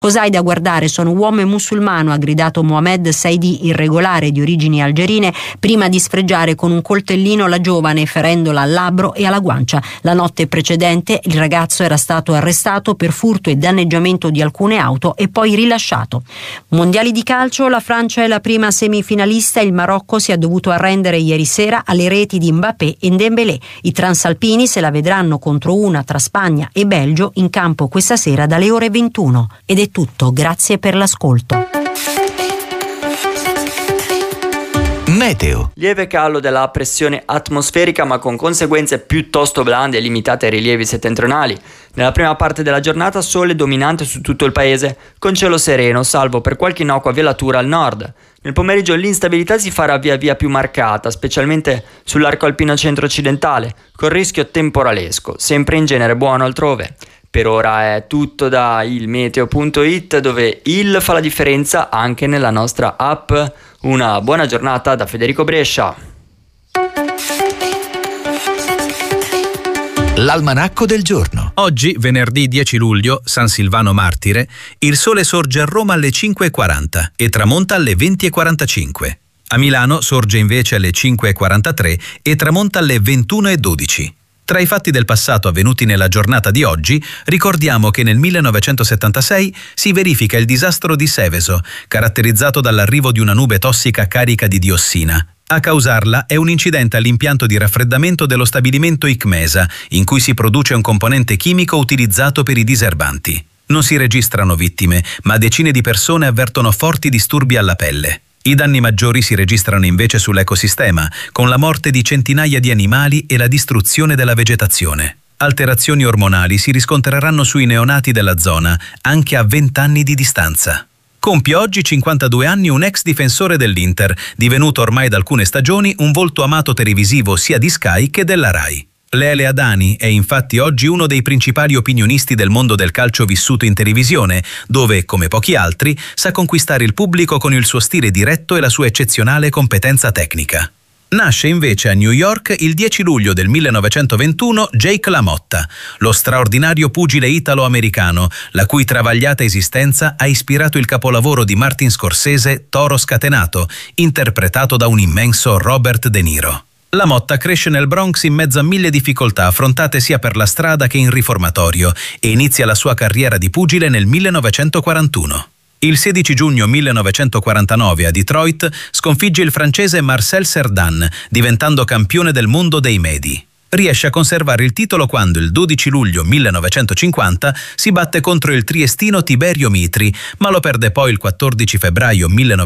Cos'hai da guardare? Sono uomo e musulmano, ha gridato Mohamed Saidi, irregolare di origini algerine, prima di sfregiare con un coltellino la giovane, ferendola al labbro e alla guancia. La notte precedente il ragazzo era stato arrestato per furto e danneggiamento di alcune auto e poi rilasciato. Mondiali di calcio, la Francia è la prima semifinalista, il Marocco si è dovuto arrendere ieri sera alle reti di Mbappé e Dembélé. I transalpini se la vedranno contro una tra Spagna e Belgio in campo questa sera dalle ore 21. Ed è tutto, grazie per l'ascolto. Meteo. Lieve calo della pressione atmosferica, ma con conseguenze piuttosto blande e limitate ai rilievi settentrionali. Nella prima parte della giornata sole dominante su tutto il paese, con cielo sereno, salvo per qualche innocua velatura al nord. Nel pomeriggio l'instabilità si farà via via più marcata, specialmente sull'arco alpino centro-occidentale, con rischio temporalesco, sempre in genere buono altrove. Per ora è tutto da ilmeteo.it, dove il fa la differenza anche nella nostra app. Una buona giornata da Federico Brescia. L'almanacco del giorno. Oggi, venerdì 10 luglio, San Silvano Martire, il sole sorge a Roma alle 5:40 e tramonta alle 20:45. A Milano sorge invece alle 5:43 e tramonta alle 21:12. Tra i fatti del passato avvenuti nella giornata di oggi, ricordiamo che nel 1976 si verifica il disastro di Seveso, caratterizzato dall'arrivo di una nube tossica carica di diossina. A causarla è un incidente all'impianto di raffreddamento dello stabilimento Icmesa, in cui si produce un componente chimico utilizzato per i diserbanti. Non si registrano vittime, ma decine di persone avvertono forti disturbi alla pelle. I danni maggiori si registrano invece sull'ecosistema, con la morte di centinaia di animali e la distruzione della vegetazione. Alterazioni ormonali si riscontreranno sui neonati della zona, anche a 20 anni di distanza. Compie oggi 52 anni un ex difensore dell'Inter, divenuto ormai da alcune stagioni un volto amato televisivo sia di Sky che della Rai. Lele Adani è infatti oggi uno dei principali opinionisti del mondo del calcio vissuto in televisione, dove, come pochi altri, sa conquistare il pubblico con il suo stile diretto e la sua eccezionale competenza tecnica. Nasce invece a New York il 10 luglio del 1921 Jake LaMotta, lo straordinario pugile italo-americano, la cui travagliata esistenza ha ispirato il capolavoro di Martin Scorsese Toro Scatenato, interpretato da un immenso Robert De Niro. LaMotta cresce nel Bronx in mezzo a 1000 difficoltà affrontate sia per la strada che in riformatorio e inizia la sua carriera di pugile nel 1941. Il 16 giugno 1949 a Detroit sconfigge il francese Marcel Cerdan, diventando campione del mondo dei medi. Riesce a conservare il titolo quando il 12 luglio 1950 si batte contro il triestino Tiberio Mitri, ma lo perde poi il 14 febbraio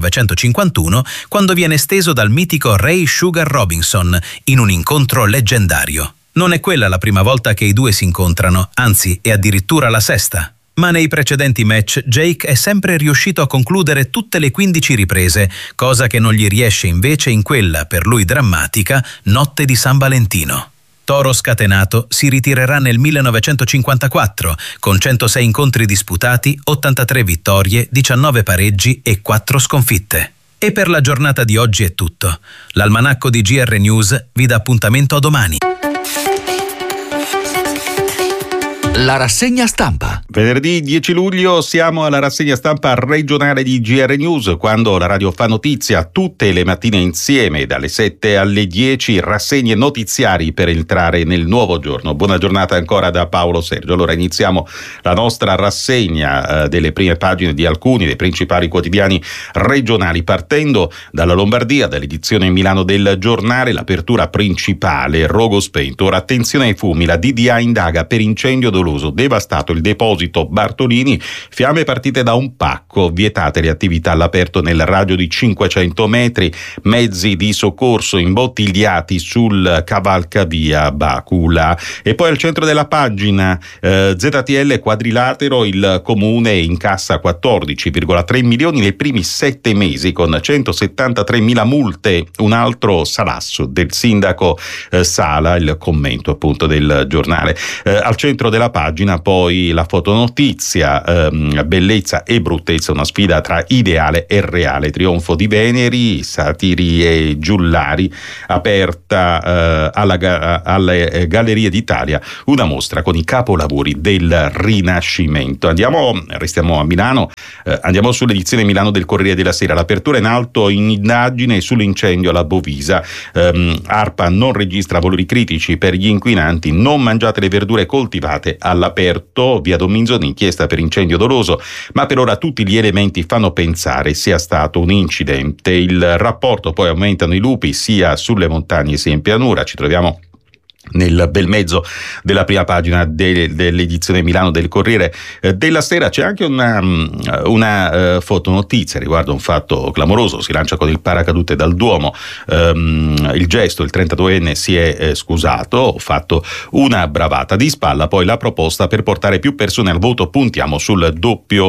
1951 quando viene steso dal mitico Ray Sugar Robinson in un incontro leggendario. Non è quella la prima volta che i due si incontrano, anzi è addirittura la sesta. Ma nei precedenti match Jake è sempre riuscito a concludere tutte le 15 riprese, cosa che non gli riesce invece in quella, per lui drammatica, notte di San Valentino. Toro Scatenato si ritirerà nel 1954 con 106 incontri disputati, 83 vittorie, 19 pareggi e 4 sconfitte. E per la giornata di oggi è tutto. L'almanacco di GR News vi dà appuntamento a domani. La rassegna stampa. Venerdì 10 luglio siamo alla rassegna stampa regionale di GR News, quando la radio fa notizia tutte le mattine insieme dalle 7 alle 10, rassegne notiziari per entrare nel nuovo giorno. Buona giornata ancora da Paolo Sergio. Allora iniziamo la nostra rassegna delle prime pagine di alcuni dei principali quotidiani regionali, partendo dalla Lombardia, dall'edizione Milano del Giornale, l'apertura principale, rogo spento. Ora attenzione ai fumi, la DDA indaga per incendio doloso, devastato il deposito Bartolini, fiamme partite da un pacco, vietate le attività all'aperto nel raggio di 500 metri, mezzi di soccorso imbottigliati sul cavalcavia Bacula. E poi al centro della pagina ZTL quadrilatero, il comune incassa 14,3 milioni nei primi 7 mesi con 173.000 multe, un altro salasso del sindaco Sala, il commento appunto del giornale. Al centro della pagina poi la fotonotizia, bellezza e bruttezza, una sfida tra ideale e reale, trionfo di Veneri, satiri e giullari, aperta alle Gallerie d'Italia una mostra con i capolavori del Rinascimento. Restiamo a Milano, andiamo sull'edizione Milano del Corriere della Sera. L'apertura in alto in indagine sull'incendio alla Bovisa. ARPA non registra valori critici per gli inquinanti, non mangiate le verdure coltivate all'aperto. Via Dominzoni, inchiesta per incendio doloso, ma per ora tutti gli elementi fanno pensare sia stato un incidente. Il rapporto poi aumentano i lupi sia sulle montagne sia in pianura. Ci troviamo nel bel mezzo della prima pagina dell'edizione Milano del Corriere della Sera. C'è anche una fotonotizia riguardo un fatto clamoroso: si lancia con il paracadute dal Duomo, il gesto, il 32enne si è scusato, ho fatto una bravata. Di spalla poi la proposta per portare più persone al voto, puntiamo sul doppio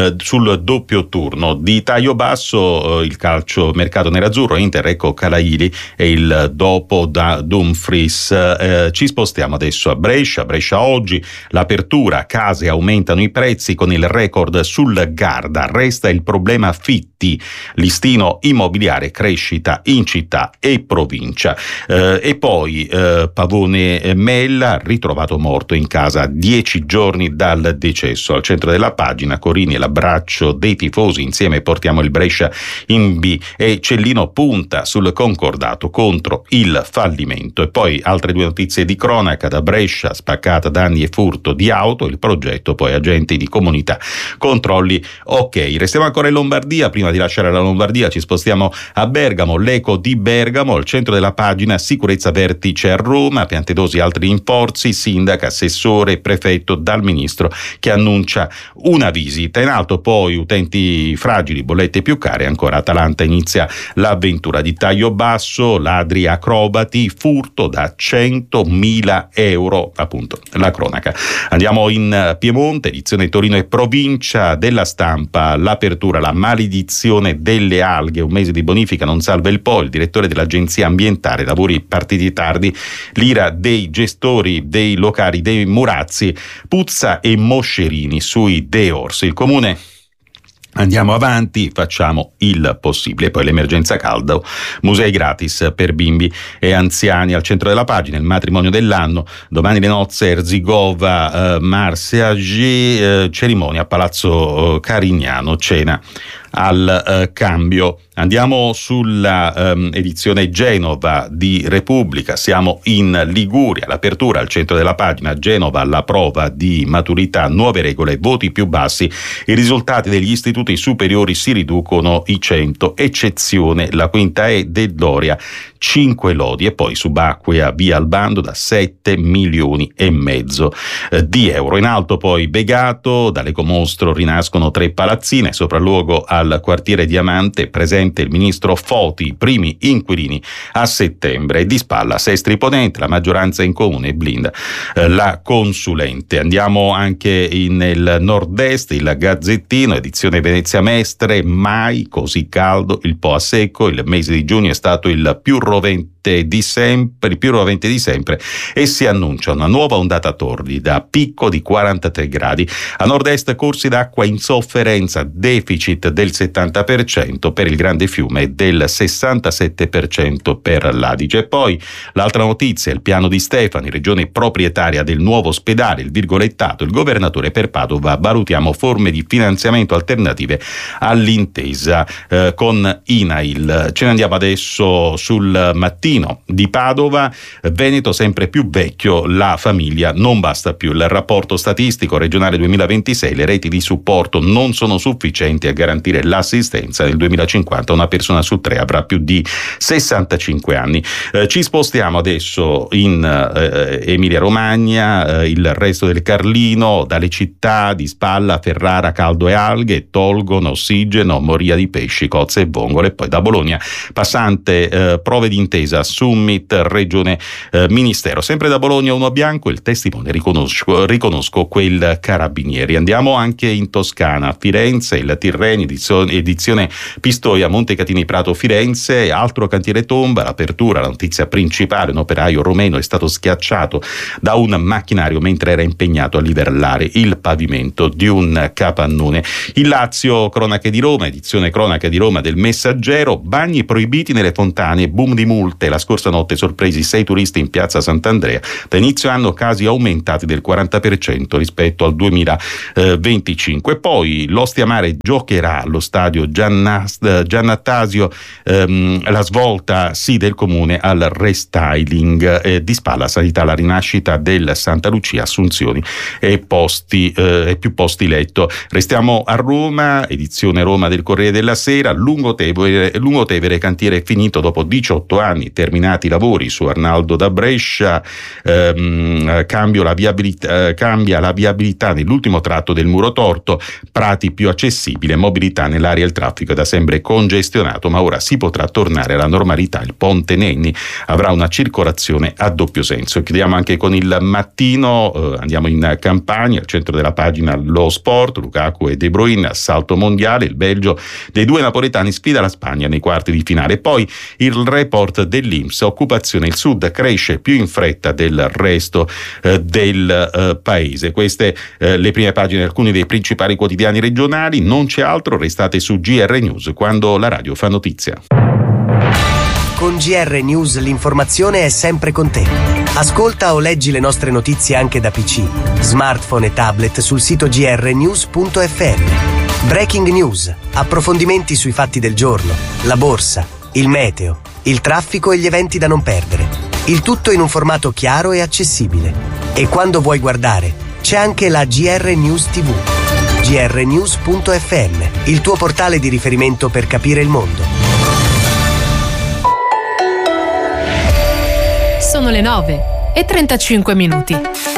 turno. Di taglio basso il calcio mercato nerazzurro, Inter, ecco Calaili e il dopo da Dumfries. Ci spostiamo adesso a Brescia oggi, l'apertura, case aumentano i prezzi con il record sul Garda, resta il problema affitti, listino immobiliare, crescita in città e provincia. E poi Pavone Mella, ritrovato morto in casa 10 giorni dal decesso. Al centro della pagina Corini e l'abbraccio dei tifosi, insieme portiamo il Brescia in B, e Cellino punta sul concordato contro il fallimento. E poi altre due notizie di cronaca da Brescia: spaccata, danni e furto di auto, il progetto poi agenti di comunità, controlli ok. Restiamo ancora in Lombardia, prima di lasciare la Lombardia ci spostiamo a Bergamo, l'eco di Bergamo, al centro della pagina sicurezza vertice a Roma, Piantedosi altri rinforzi, sindaca, assessore, prefetto, dal ministro che annuncia una visita. In alto poi utenti fragili, bollette più care, ancora Atalanta inizia l'avventura. Di taglio basso ladri acrobati, furto da 100.000 euro, appunto la cronaca. Andiamo in Piemonte, edizione Torino e provincia della Stampa, l'apertura, la maledizione delle alghe, un mese di bonifica non salva il Po, il direttore dell'agenzia ambientale, lavori partiti tardi, l'ira dei gestori dei locali dei Murazzi, puzza e moscerini sui Deors. Il comune: andiamo avanti, facciamo il possibile. Poi l'emergenza caldo, musei gratis per bimbi e anziani. Al centro della pagina il matrimonio dell'anno, domani le nozze Erzigova, Marseille, cerimonia a Palazzo Carignano, cena al cambio. Andiamo sulla edizione Genova di Repubblica, siamo in Liguria, l'apertura al centro della pagina, Genova alla prova di maturità, nuove regole, voti più bassi, i risultati degli istituti superiori si riducono i 100, eccezione la quinta E del Doria, 5 lodi. E poi subacquea via al bando da 7,5 milioni di euro. In alto poi Begato, dall'ecomostro rinascono 3 palazzine, sopralluogo al quartiere Diamante, presente il ministro Foti, primi inquilini a settembre. Di spalla Sestri Ponente, la maggioranza in comune blinda la consulente. Andiamo anche nel nord-est, il Gazzettino, edizione Venezia Mestre, mai così caldo, il Po a secco, il mese di giugno è stato il più rovente di sempre e si annuncia una nuova ondata torrida, picco di 43 gradi. A nord-est corsi d'acqua in sofferenza, deficit del 70% per il Grande Fiume e del 67% per l'Adige. E poi l'altra notizia, il piano di Stefani, regione proprietaria del nuovo ospedale, il virgolettato, il governatore per Padova, valutiamo forme di finanziamento alternative all'intesa con INAIL. Ce ne andiamo adesso sul Mattino di Padova, Veneto sempre più vecchio, la famiglia non basta più. Il rapporto statistico regionale 2026, le reti di supporto non sono sufficienti a garantire l'assistenza. Nel 2050 una persona su 3 avrà più di 65 anni. Ci spostiamo adesso in Emilia Romagna, il resto del Carlino, dalle città di Spalla, Ferrara, caldo e alghe tolgono ossigeno, moria di pesci, cozze e vongole. E poi da Bologna, passante, prove di d'intesa Summit Regione Ministero. Sempre da Bologna uno bianco, il testimone riconosco quel carabinieri. Andiamo anche in Toscana, Firenze, il Tirreni, edizione Pistoia, Montecatini Prato Firenze, altro cantiere tomba, l'apertura, la notizia principale, un operaio romeno è stato schiacciato da un macchinario mentre era impegnato a livellare il pavimento di un capannone. Il Lazio, cronache di Roma, edizione cronache di Roma del Messaggero, bagni proibiti nelle fontane, boom di multe, la scorsa notte sorpresi 6 turisti in piazza Sant'Andrea, da inizio anno casi aumentati del 40% rispetto al 2025. Poi l'Ostia Mare giocherà allo stadio Giannattasio, la svolta del comune al restyling di Spalla, sanità, la rinascita del Santa Lucia, assunzioni e più posti letto. Restiamo a Roma, edizione Roma del Corriere della Sera, Lungotevere cantiere finito dopo 18 anni, terminati i lavori su Arnaldo da Brescia, cambia la viabilità nell'ultimo tratto del muro torto, prati più accessibile, mobilità nell'area, il traffico è da sempre congestionato, ma ora si potrà tornare alla normalità. Il ponte Nenni avrà una circolazione a doppio senso. Chiudiamo anche con il Mattino, andiamo in Campania, al centro della pagina lo sport, Lukaku e De Bruyne, assalto mondiale, il Belgio dei due napoletani sfida la Spagna nei quarti di finale. Poi il report dell'INPS, occupazione, il sud cresce più in fretta del resto del paese. Queste le prime pagine di alcuni dei principali quotidiani regionali, non c'è altro, restate su GR News quando la radio fa notizia. Con GR News l'informazione è sempre con te. Ascolta o leggi le nostre notizie anche da PC, smartphone e tablet sul sito grnews.fm. Breaking news, approfondimenti sui fatti del giorno, la borsa, il meteo, il traffico e gli eventi da non perdere. Il tutto in un formato chiaro e accessibile. E quando vuoi guardare, c'è anche la GR News TV. grnews.fm, il tuo portale di riferimento per capire il mondo. Sono le 9:35.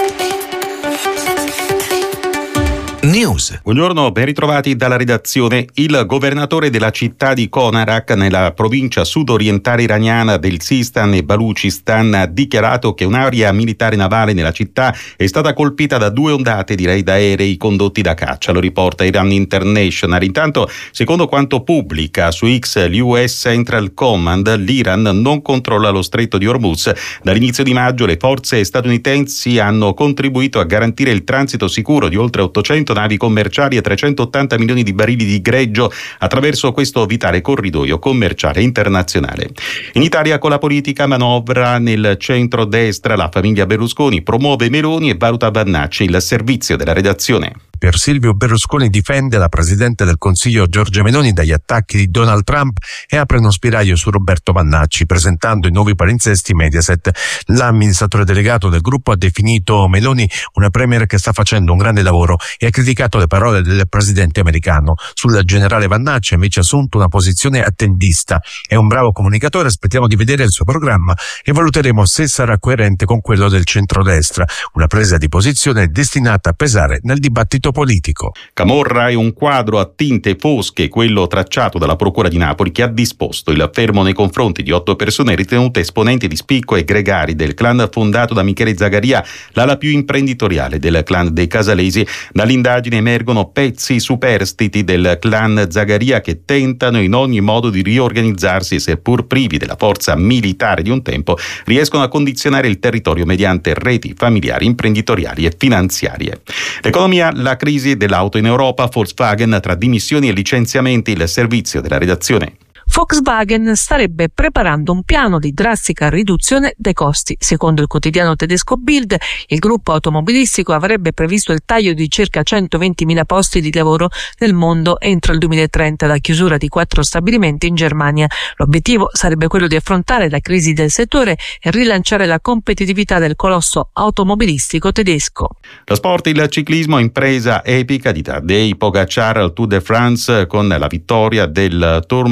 News. Buongiorno, ben ritrovati dalla redazione. Il governatore della città di Konarak, nella provincia sudorientale iraniana del Sistan e Baluchistan, ha dichiarato che un'area militare navale nella città è stata colpita da 2 ondate di raid aerei condotti da caccia. Lo riporta Iran International. Intanto, secondo quanto pubblica su X l'US Central Command, l'Iran non controlla lo stretto di Hormuz. Dall'inizio di maggio le forze statunitensi hanno contribuito a garantire il transito sicuro di oltre 800 navi commerciali e 380 milioni di barili di greggio attraverso questo vitale corridoio commerciale internazionale. In Italia, con la politica manovra nel centro-destra, la famiglia Berlusconi promuove Meloni e valuta Vannacci. Il servizio della redazione. Per Silvio Berlusconi difende la Presidente del Consiglio Giorgia Meloni dagli attacchi di Donald Trump e apre uno spiraglio su Roberto Vannacci, presentando i nuovi palinsesti Mediaset. L'amministratore delegato del gruppo ha definito Meloni una premier che sta facendo un grande lavoro e ha criticato le parole del presidente americano. Sul generale Vannacci ha invece assunto una posizione attendista. È un bravo comunicatore, aspettiamo di vedere il suo programma e valuteremo se sarà coerente con quello del centrodestra. Una presa di posizione destinata a pesare nel dibattito politico. Camorra è un quadro a tinte fosche, quello tracciato dalla Procura di Napoli, che ha disposto il fermo nei confronti di 8 persone ritenute esponenti di spicco e gregari del clan fondato da Michele Zagaria, l'ala più imprenditoriale del clan dei Casalesi. Dall'indagine emergono pezzi superstiti del clan Zagaria che tentano in ogni modo di riorganizzarsi e, seppur privi della forza militare di un tempo, riescono a condizionare il territorio mediante reti familiari, imprenditoriali e finanziarie. L'economia, la crisi dell'auto in Europa, Volkswagen tra dimissioni e licenziamenti, il servizio della redazione. Volkswagen starebbe preparando un piano di drastica riduzione dei costi. Secondo il quotidiano tedesco Bild, il gruppo automobilistico avrebbe previsto il taglio di circa 120.000 posti di lavoro nel mondo entro il 2030, la chiusura di 4 stabilimenti in Germania. L'obiettivo sarebbe quello di affrontare la crisi del settore e rilanciare la competitività del colosso automobilistico tedesco. Lo sport, il ciclismo, impresa epica di Tadej Pogacar al Tour de France con la vittoria del Tourmalet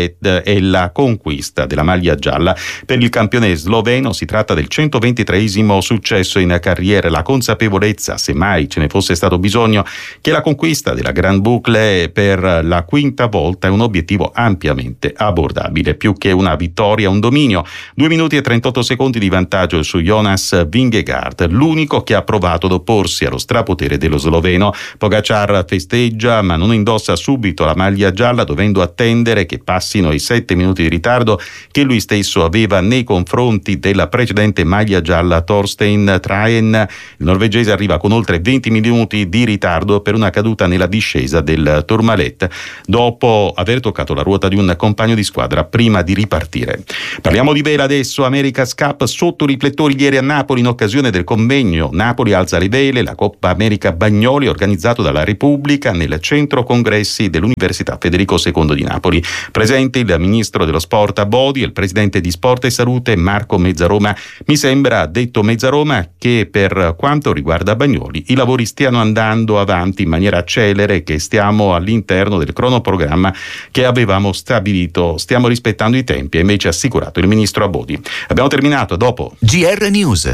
Tourmalet e la conquista della maglia gialla. Per il campione sloveno si tratta del 123esimo successo in carriera, la consapevolezza, se mai ce ne fosse stato bisogno, che la conquista della Grand Boucle per la quinta volta è un obiettivo ampiamente abbordabile, più che una vittoria, un dominio. 2 minuti e 38 secondi di vantaggio su Jonas Vingegaard, l'unico che ha provato ad opporsi allo strapotere dello sloveno. Pogačar festeggia ma non indossa subito la maglia gialla, dovendo attendere che passino i 7 minuti di ritardo che lui stesso aveva nei confronti della precedente maglia gialla Thorstein Traen. Il norvegese arriva con oltre 20 minuti di ritardo per una caduta nella discesa del Tourmalet, dopo aver toccato la ruota di un compagno di squadra prima di ripartire. Parliamo di vela adesso. America's Cup sotto riflettori ieri a Napoli in occasione del convegno Napoli alza le vele, la Coppa America Bagnoli, organizzato dalla Repubblica nel centro congressi dell'Università Federico II di Napoli. Presente il ministro dello sport Abodi e il presidente di Sport e Salute Marco Mezzaroma. Mi sembra, ha detto Mezzaroma, che per quanto riguarda Bagnoli i lavori stiano andando avanti in maniera celere, che stiamo all'interno del cronoprogramma che avevamo stabilito, stiamo rispettando i tempi, ha invece assicurato il ministro Abodi. Abbiamo terminato, dopo GR News.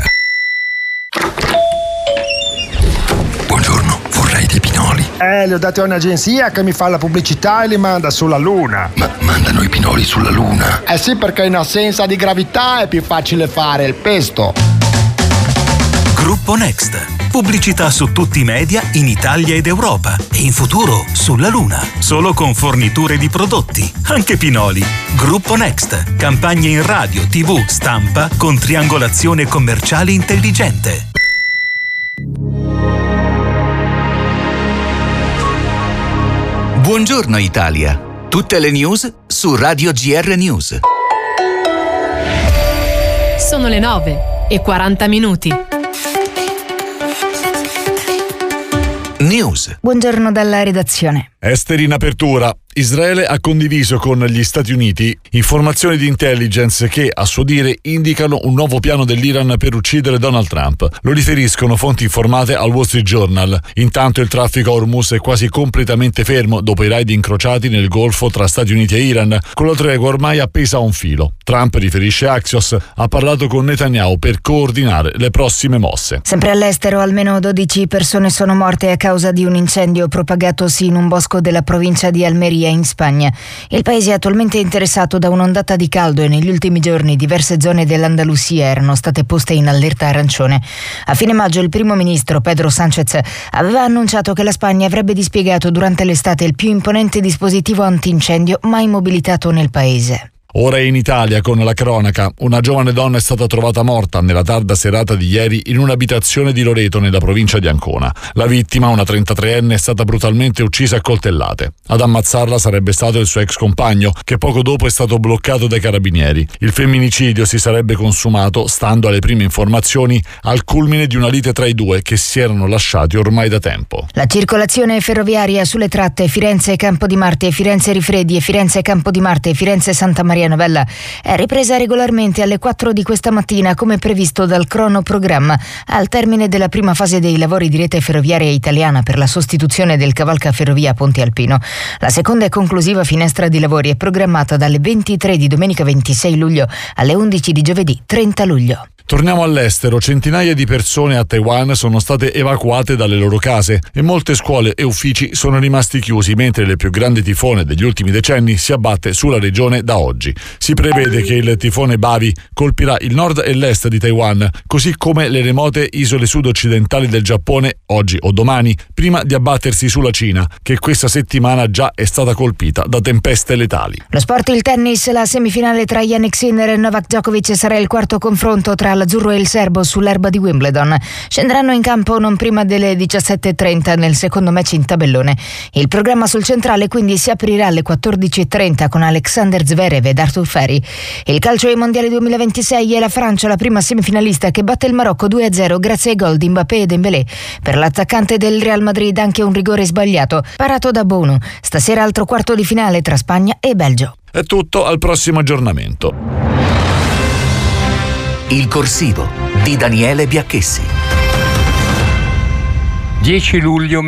Buongiorno, vorrei dei pinoli. Li ho dati a un'agenzia che mi fa la pubblicità e li manda sulla Luna. Ma mandano i pinoli sulla Luna? Eh sì, perché in assenza di gravità è più facile fare il pesto. Gruppo Next. Pubblicità su tutti i media in Italia ed Europa e in futuro sulla Luna. Solo con forniture di prodotti, anche pinoli. Gruppo Next. Campagne in radio, TV, stampa con triangolazione commerciale intelligente. Buongiorno Italia. Tutte le news su Radio GR News. Sono le 9:40. News. Buongiorno dalla redazione. Esteri in apertura. Israele ha condiviso con gli Stati Uniti informazioni di intelligence che, a suo dire, indicano un nuovo piano dell'Iran per uccidere Donald Trump. Lo riferiscono fonti informate al Wall Street Journal. Intanto il traffico a Hormuz è quasi completamente fermo dopo i raid incrociati nel Golfo tra Stati Uniti e Iran, con la tregua ormai appesa a un filo. Trump, riferisce Axios, ha parlato con Netanyahu per coordinare le prossime mosse. Sempre all'estero, almeno 12 persone sono morte a causa di un incendio propagatosi in un bosco della provincia di Almeria in Spagna. Il paese è attualmente interessato da un'ondata di caldo e negli ultimi giorni diverse zone dell'Andalusia erano state poste in allerta arancione. A fine maggio il primo ministro Pedro Sánchez aveva annunciato che la Spagna avrebbe dispiegato durante l'estate il più imponente dispositivo antincendio mai mobilitato nel paese. Ora in Italia con la cronaca. Una giovane donna è stata trovata morta nella tarda serata di ieri in un'abitazione di Loreto nella provincia di Ancona. La vittima, una 33enne, è stata brutalmente uccisa a coltellate. Ad ammazzarla sarebbe stato il suo ex compagno, che poco dopo è stato bloccato dai carabinieri. Il femminicidio si sarebbe consumato, stando alle prime informazioni, al culmine di una lite tra i due che si erano lasciati ormai da tempo. La circolazione ferroviaria sulle tratte Firenze-Campo di Marte, Firenze-Rifredi e Firenze-Campo di Marte e Firenze-Santa Maria Novella è ripresa regolarmente alle 4 di questa mattina come previsto dal cronoprogramma, al termine della prima fase dei lavori di rete ferroviaria italiana per la sostituzione del cavalcaferrovia Ponte Alpino. La seconda e conclusiva finestra di lavori è programmata dalle 23 di domenica 26 luglio alle 11 di giovedì 30 luglio. Torniamo all'estero. Centinaia di persone a Taiwan sono state evacuate dalle loro case e molte scuole e uffici sono rimasti chiusi, mentre il più grande tifone degli ultimi decenni si abbatte sulla regione da oggi. Si prevede che il tifone Bavi colpirà il nord e l'est di Taiwan, così come le remote isole sud-occidentali del Giappone oggi o domani, prima di abbattersi sulla Cina, che questa settimana già è stata colpita da tempeste letali. Lo sport, il tennis, la semifinale tra Jannik Sinner e Novak Djokovic sarà il quarto confronto tra l'azzurro e il serbo sull'erba di Wimbledon. Scenderanno in campo non prima delle 17:30 nel secondo match in tabellone. Il programma sul centrale quindi si aprirà alle 14:30 con Alexander Zverev ed Arthur Ferry. Il calcio ai mondiali 2026 è la Francia la prima semifinalista che batte il Marocco 2-0 grazie ai gol di Mbappé e Dembélé. Per l'attaccante del Real Madrid anche un rigore sbagliato, parato da Bono. Stasera altro quarto di finale tra Spagna e Belgio. È tutto, al prossimo aggiornamento. Il corsivo di Daniele Biacchessi. 10 luglio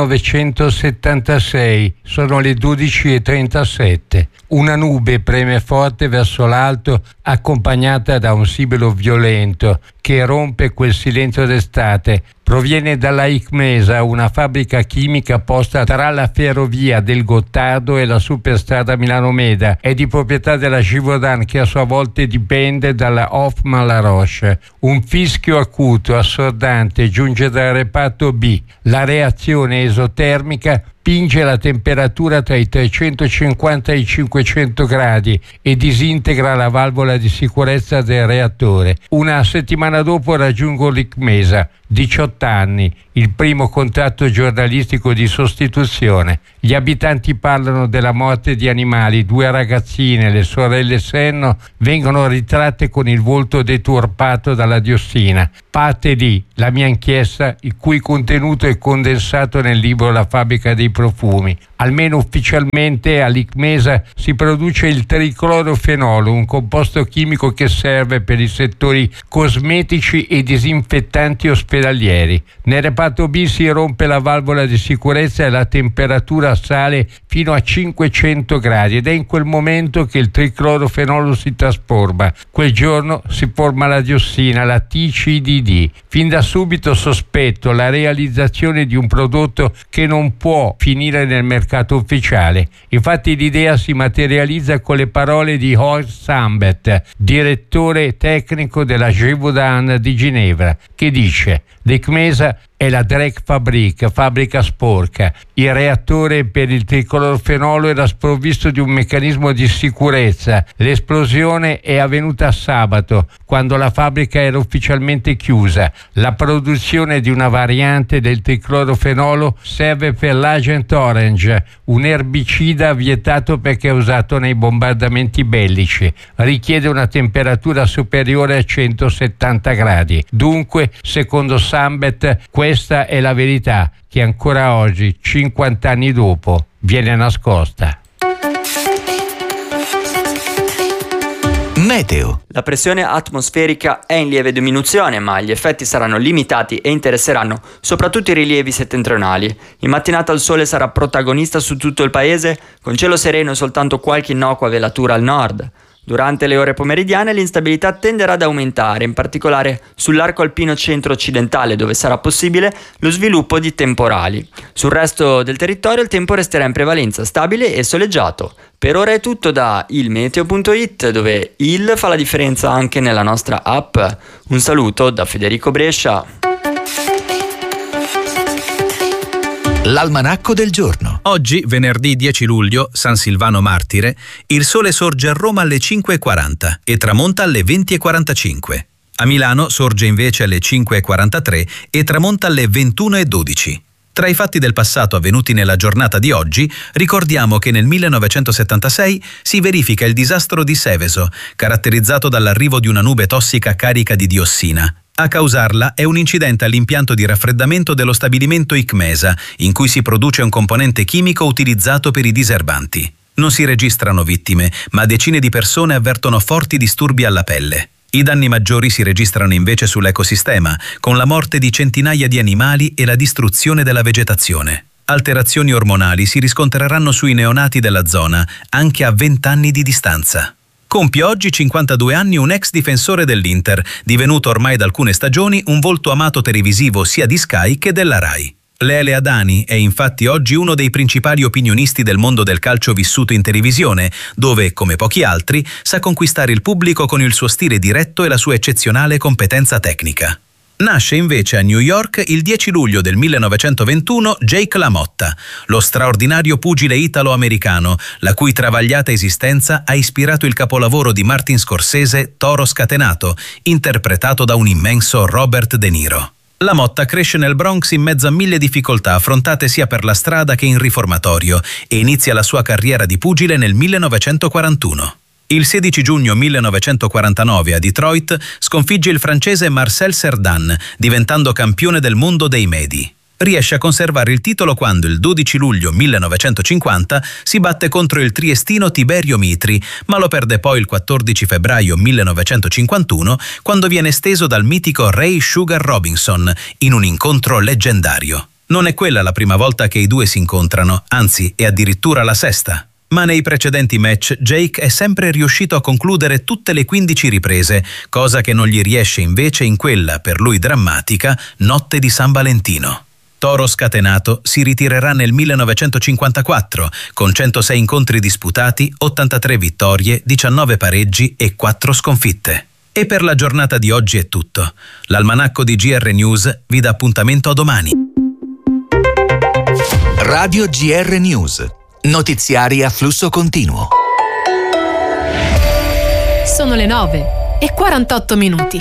1976, sono le 12:37. Una nube preme forte verso l'alto, accompagnata da un sibilo violento che rompe quel silenzio d'estate. Proviene dalla ICMESA, una fabbrica chimica posta tra la ferrovia del Gottardo e la superstrada Milano-Meda. È di proprietà della Givaudan, che a sua volta dipende dalla Hoffmann-La Roche. Un fischio acuto, assordante, giunge dal reparto B. La reazione esotermica spinge la temperatura tra i 350 e i 500 gradi e disintegra la valvola di sicurezza del reattore. Una settimana dopo raggiungo l'ICMESA, 18 anni, il primo contratto giornalistico di sostituzione. Gli abitanti parlano della morte di animali. 2 ragazzine, le sorelle Senno, vengono ritratte con il volto deturpato dalla diossina. Parte lì la mia inchiesta, il cui contenuto è condensato nel libro La fabbrica dei profumi. Almeno ufficialmente all'ICMESA si produce il triclorofenolo, un composto chimico che serve per i settori cosmetici e disinfettanti ospedalieri. Nel reparto B si rompe la valvola di sicurezza e la temperatura sale fino a 500 gradi ed è in quel momento che il triclorofenolo si trasforma. Quel giorno si forma la diossina, la TCDD. Fin da subito sospetto la realizzazione di un prodotto che non può finire nel mercato ufficiale. Infatti l'idea si materializza con le parole di Horst Sambet, direttore tecnico della Givaudan di Ginevra, che dice: l'ICMESA è la Dreckfabrik, fabbrica sporca. Il reattore per il triclorofenolo era sprovvisto di un meccanismo di sicurezza. L'esplosione è avvenuta sabato, quando la fabbrica era ufficialmente chiusa. La produzione di una variante del triclorofenolo serve per l'Agent Orange, un erbicida vietato perché è usato nei bombardamenti bellici. Richiede una temperatura superiore a 170 gradi. Dunque, secondo Sambet, questa è la verità che ancora oggi, 50 anni dopo, viene nascosta. Meteo. La pressione atmosferica è in lieve diminuzione, ma gli effetti saranno limitati e interesseranno soprattutto i rilievi settentrionali. In mattinata il sole sarà protagonista su tutto il paese, con cielo sereno e soltanto qualche innocua velatura al nord. Durante le ore pomeridiane l'instabilità tenderà ad aumentare, in particolare sull'arco alpino centro-occidentale, dove sarà possibile lo sviluppo di temporali. Sul resto del territorio il tempo resterà in prevalenza stabile e soleggiato. Per ora è tutto da ilmeteo.it, dove il fa la differenza anche nella nostra app. Un saluto da Federico Brescia. L'almanacco del giorno. Oggi, venerdì 10 luglio, San Silvano Martire, il sole sorge a Roma alle 5:40 e tramonta alle 20:45. A Milano sorge invece alle 5:43 e tramonta alle 21:12. Tra i fatti del passato avvenuti nella giornata di oggi, ricordiamo che nel 1976 si verifica il disastro di Seveso, caratterizzato dall'arrivo di una nube tossica carica di diossina. A causarla è un incidente all'impianto di raffreddamento dello stabilimento ICMESA, in cui si produce un componente chimico utilizzato per i diserbanti. Non si registrano vittime, ma decine di persone avvertono forti disturbi alla pelle. I danni maggiori si registrano invece sull'ecosistema, con la morte di centinaia di animali e la distruzione della vegetazione. Alterazioni ormonali si riscontreranno sui neonati della zona, anche a 20 anni di distanza. Compie oggi 52 anni un ex difensore dell'Inter, divenuto ormai da alcune stagioni un volto amato televisivo sia di Sky che della Rai. Lele Adani è infatti oggi uno dei principali opinionisti del mondo del calcio vissuto in televisione, dove, come pochi altri, sa conquistare il pubblico con il suo stile diretto e la sua eccezionale competenza tecnica. Nasce invece a New York il 10 luglio del 1921 Jake LaMotta, lo straordinario pugile italo-americano, la cui travagliata esistenza ha ispirato il capolavoro di Martin Scorsese Toro Scatenato, interpretato da un immenso Robert De Niro. LaMotta cresce nel Bronx in mezzo a 1000 difficoltà affrontate sia per la strada che in riformatorio e inizia la sua carriera di pugile nel 1941. Il 16 giugno 1949 a Detroit sconfigge il francese Marcel Cerdan, diventando campione del mondo dei medi. Riesce a conservare il titolo quando il 12 luglio 1950 si batte contro il triestino Tiberio Mitri, ma lo perde poi il 14 febbraio 1951 quando viene steso dal mitico Ray Sugar Robinson in un incontro leggendario. Non è quella la prima volta che i due si incontrano, anzi è addirittura la sesta. Ma nei precedenti match Jake è sempre riuscito a concludere tutte le 15 riprese, cosa che non gli riesce invece in quella, per lui drammatica, notte di San Valentino. Toro scatenato si ritirerà nel 1954 con 106 incontri disputati, 83 vittorie, 19 pareggi e 4 sconfitte. E per la giornata di oggi è tutto. L'almanacco di GR News vi dà appuntamento a domani. Radio GR News. Notiziari a flusso continuo. Sono le 9:48.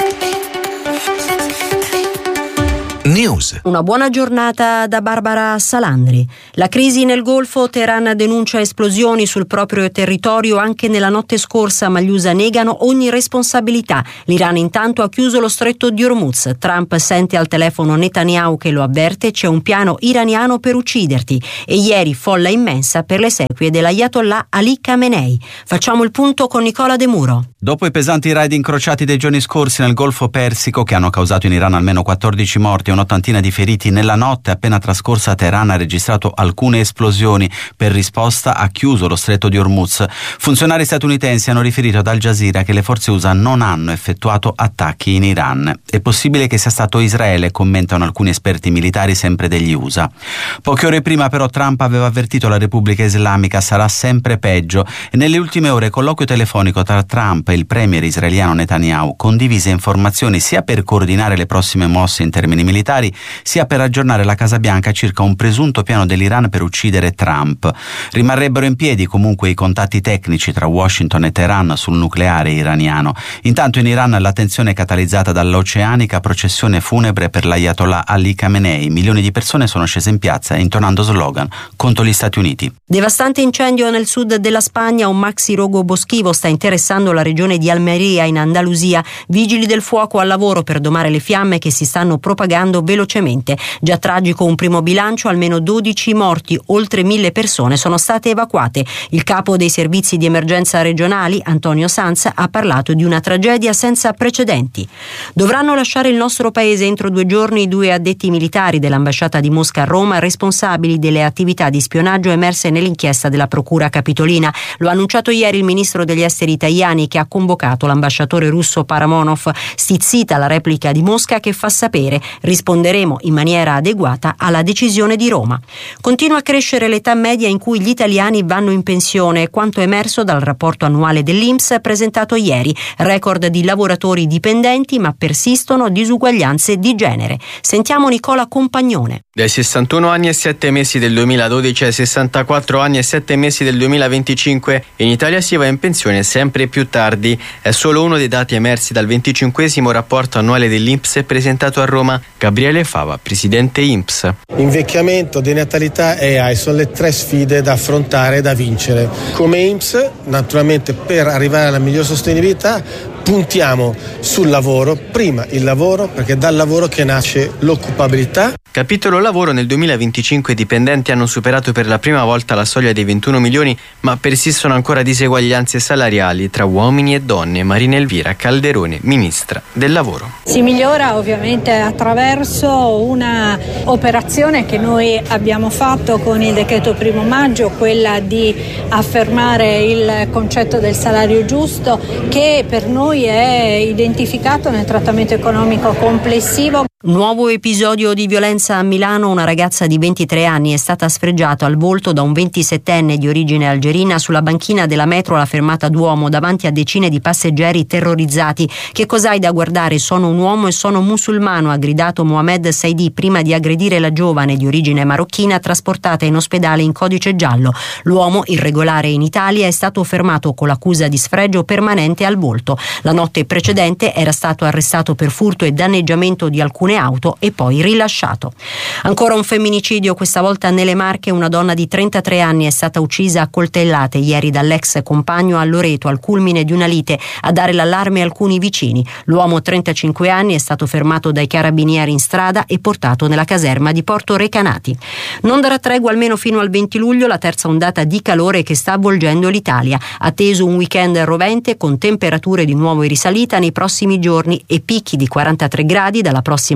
News. Una buona giornata da Barbara Salandri. La crisi nel Golfo, Teheran denuncia esplosioni sul proprio territorio anche nella notte scorsa, ma gli USA negano ogni responsabilità. L'Iran intanto ha chiuso lo stretto di Hormuz. Trump sente al telefono Netanyahu che lo avverte: c'è un piano iraniano per ucciderti. E ieri folla immensa per le esequie dell'Ayatollah Ali Khamenei. Facciamo il punto con Nicola De Muro. Dopo i pesanti raid incrociati dei giorni scorsi nel Golfo Persico, che hanno causato in Iran almeno 14 morti e un'ottantina di feriti, nella notte appena trascorsa Teheran ha registrato alcune esplosioni. Per risposta ha chiuso lo stretto di Hormuz. Funzionari statunitensi hanno riferito ad Al Jazeera che le forze USA non hanno effettuato attacchi in Iran. È possibile che sia stato Israele, commentano alcuni esperti militari sempre degli USA. Poche ore prima però Trump aveva avvertito la Repubblica Islamica: sarà sempre peggio, e nelle ultime ore colloquio telefonico tra Trump e il premier israeliano Netanyahu condivise informazioni sia per coordinare le prossime mosse in termini militari, sia per aggiornare la Casa Bianca circa un presunto piano dell'Iran per uccidere Trump. Rimarrebbero in piedi comunque i contatti tecnici tra Washington e Teheran sul nucleare iraniano. Intanto in Iran la tensione è catalizzata dall'oceanica processione funebre per l'Ayatollah Ali Khamenei. Milioni di persone sono scese in piazza intonando slogan contro gli Stati Uniti. Devastante incendio nel sud della Spagna, un maxi rogo boschivo sta interessando la regione di Almeria in Andalusia. Vigili del fuoco al lavoro per domare le fiamme che si stanno propagando velocemente. Già tragico un primo bilancio, almeno 12 morti, oltre 1000 persone sono state evacuate. Il capo dei servizi di emergenza regionali, Antonio Sanz, ha parlato di una tragedia senza precedenti. Dovranno lasciare il nostro paese entro 2 giorni i 2 addetti militari dell'ambasciata di Mosca a Roma, responsabili delle attività di spionaggio emerse nell'inchiesta della Procura Capitolina. Lo ha annunciato ieri il ministro degli esteri Tajani, che ha convocato l'ambasciatore russo Paramonov. Stizzita la replica di Mosca, che fa sapere: risponderemo in maniera adeguata alla decisione di Roma. Continua a crescere l'età media in cui gli italiani vanno in pensione, quanto emerso dal rapporto annuale dell'INPS presentato ieri. Record di lavoratori dipendenti, ma persistono disuguaglianze di genere. Sentiamo Nicola Compagnone. Dai 61 anni e 7 mesi del 2012 ai 64 anni e 7 mesi del 2025 in Italia si va in pensione sempre più tardi. È solo uno dei dati emersi dal 25esimo rapporto annuale dell'INPS presentato a Roma. Gabriele Fava, presidente INPS. Invecchiamento, denatalità e AI sono le 3 sfide da affrontare e da vincere. Come INPS, naturalmente, per arrivare alla miglior sostenibilità puntiamo sul lavoro, prima il lavoro, perché è dal lavoro che nasce l'occupabilità. Capitolo lavoro: nel 2025 i dipendenti hanno superato per la prima volta la soglia dei 21 milioni, ma persistono ancora diseguaglianze salariali tra uomini e donne. Marina Elvira Calderone, ministra del lavoro. Si migliora ovviamente attraverso una operazione che noi abbiamo fatto con il decreto 1 maggio, quella di affermare il concetto del salario giusto, che per noi è identificato nel trattamento economico complessivo. Nuovo episodio di violenza a Milano. Una ragazza di 23 anni è stata sfregiata al volto da un 27enne di origine algerina sulla banchina della metro alla fermata Duomo davanti a decine di passeggeri terrorizzati. Che cos'hai da guardare? Sono un uomo e sono musulmano, ha gridato Mohamed Saidi prima di aggredire la giovane di origine marocchina trasportata in ospedale in codice giallo. L'uomo, irregolare in Italia, è stato fermato con l'accusa di sfregio permanente al volto. La notte precedente era stato arrestato per furto e danneggiamento di alcune auto e poi rilasciato. Ancora un femminicidio, questa volta nelle Marche. Una donna di 33 anni è stata uccisa a coltellate ieri dall'ex compagno a Loreto, al culmine di una lite. A dare l'allarme alcuni vicini. L'uomo, 35 anni, è stato fermato dai carabinieri in strada e portato nella caserma di Porto Recanati. Non darà tregua almeno fino al 20 luglio la terza ondata di calore che sta avvolgendo l'Italia. Atteso un weekend rovente con temperature di nuovo in risalita nei prossimi giorni e picchi di 43 gradi dalla prossima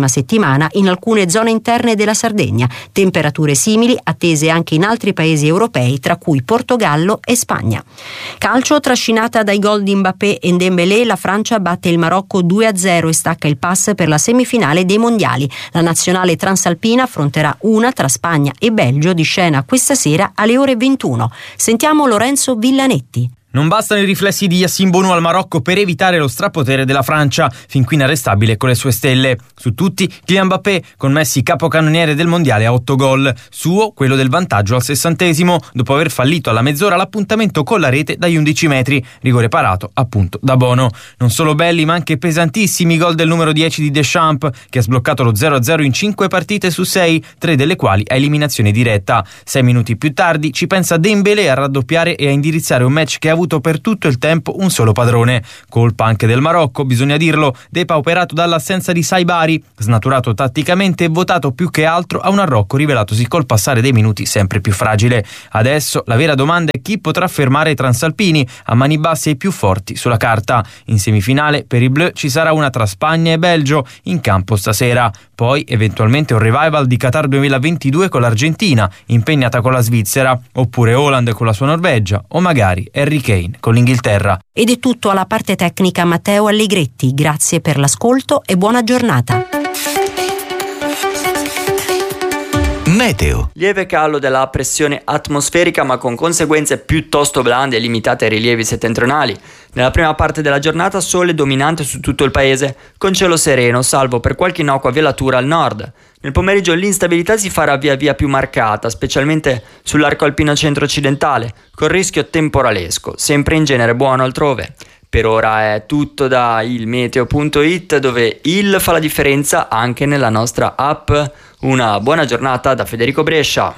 prossima settimana in alcune zone interne della Sardegna. Temperature simili attese anche in altri paesi europei, tra cui Portogallo e Spagna. Calcio, trascinata dai gol di Mbappé e Dembélé, la Francia batte il Marocco 2-0 e stacca il pass per la semifinale dei mondiali. La nazionale transalpina affronterà una tra Spagna e Belgio, di scena questa sera alle ore 21. Sentiamo Lorenzo Villanetti. Non bastano i riflessi di Yassine Bounou al Marocco per evitare lo strapotere della Francia, fin qui inarrestabile con le sue stelle. Su tutti, Kylian Mbappé, con Messi capocannoniere del mondiale a 8 gol. Suo, quello del vantaggio al 60°, dopo aver fallito alla mezz'ora l'appuntamento con la rete dagli 11 metri, rigore parato appunto da Bono. Non solo belli, ma anche pesantissimi i gol del numero 10 di Deschamps, che ha sbloccato lo 0-0 in 5 partite su 6, 3 delle quali a eliminazione diretta. 6 minuti più tardi ci pensa Dembélé a raddoppiare e a indirizzare un match che ha avuto per tutto il tempo un solo padrone. Colpa anche del Marocco, bisogna dirlo, depauperato dall'assenza di Saibari, snaturato tatticamente e votato più che altro a un Marocco rivelatosi col passare dei minuti sempre più fragile. Adesso la vera domanda è chi potrà fermare i transalpini, a mani basse e più forti sulla carta. In semifinale per i Bleu ci sarà una tra Spagna e Belgio in campo stasera. Poi eventualmente un revival di Qatar 2022 con l'Argentina, impegnata con la Svizzera, oppure Haaland con la sua Norvegia, o magari Harry Kane con l'Inghilterra. Ed è tutto alla parte tecnica Matteo Allegretti. Grazie per l'ascolto e buona giornata. Meteo. Lieve calo della pressione atmosferica, ma con conseguenze piuttosto blande e limitate ai rilievi settentrionali. Nella prima parte della giornata sole dominante su tutto il paese, con cielo sereno, salvo per qualche innocua velatura al nord. Nel pomeriggio l'instabilità si farà via via più marcata, specialmente sull'arco alpino centro-occidentale, con rischio temporalesco, sempre in genere buono altrove. Per ora è tutto da ilmeteo.it, dove il fa la differenza anche nella nostra app. Una buona giornata da Federico Brescia.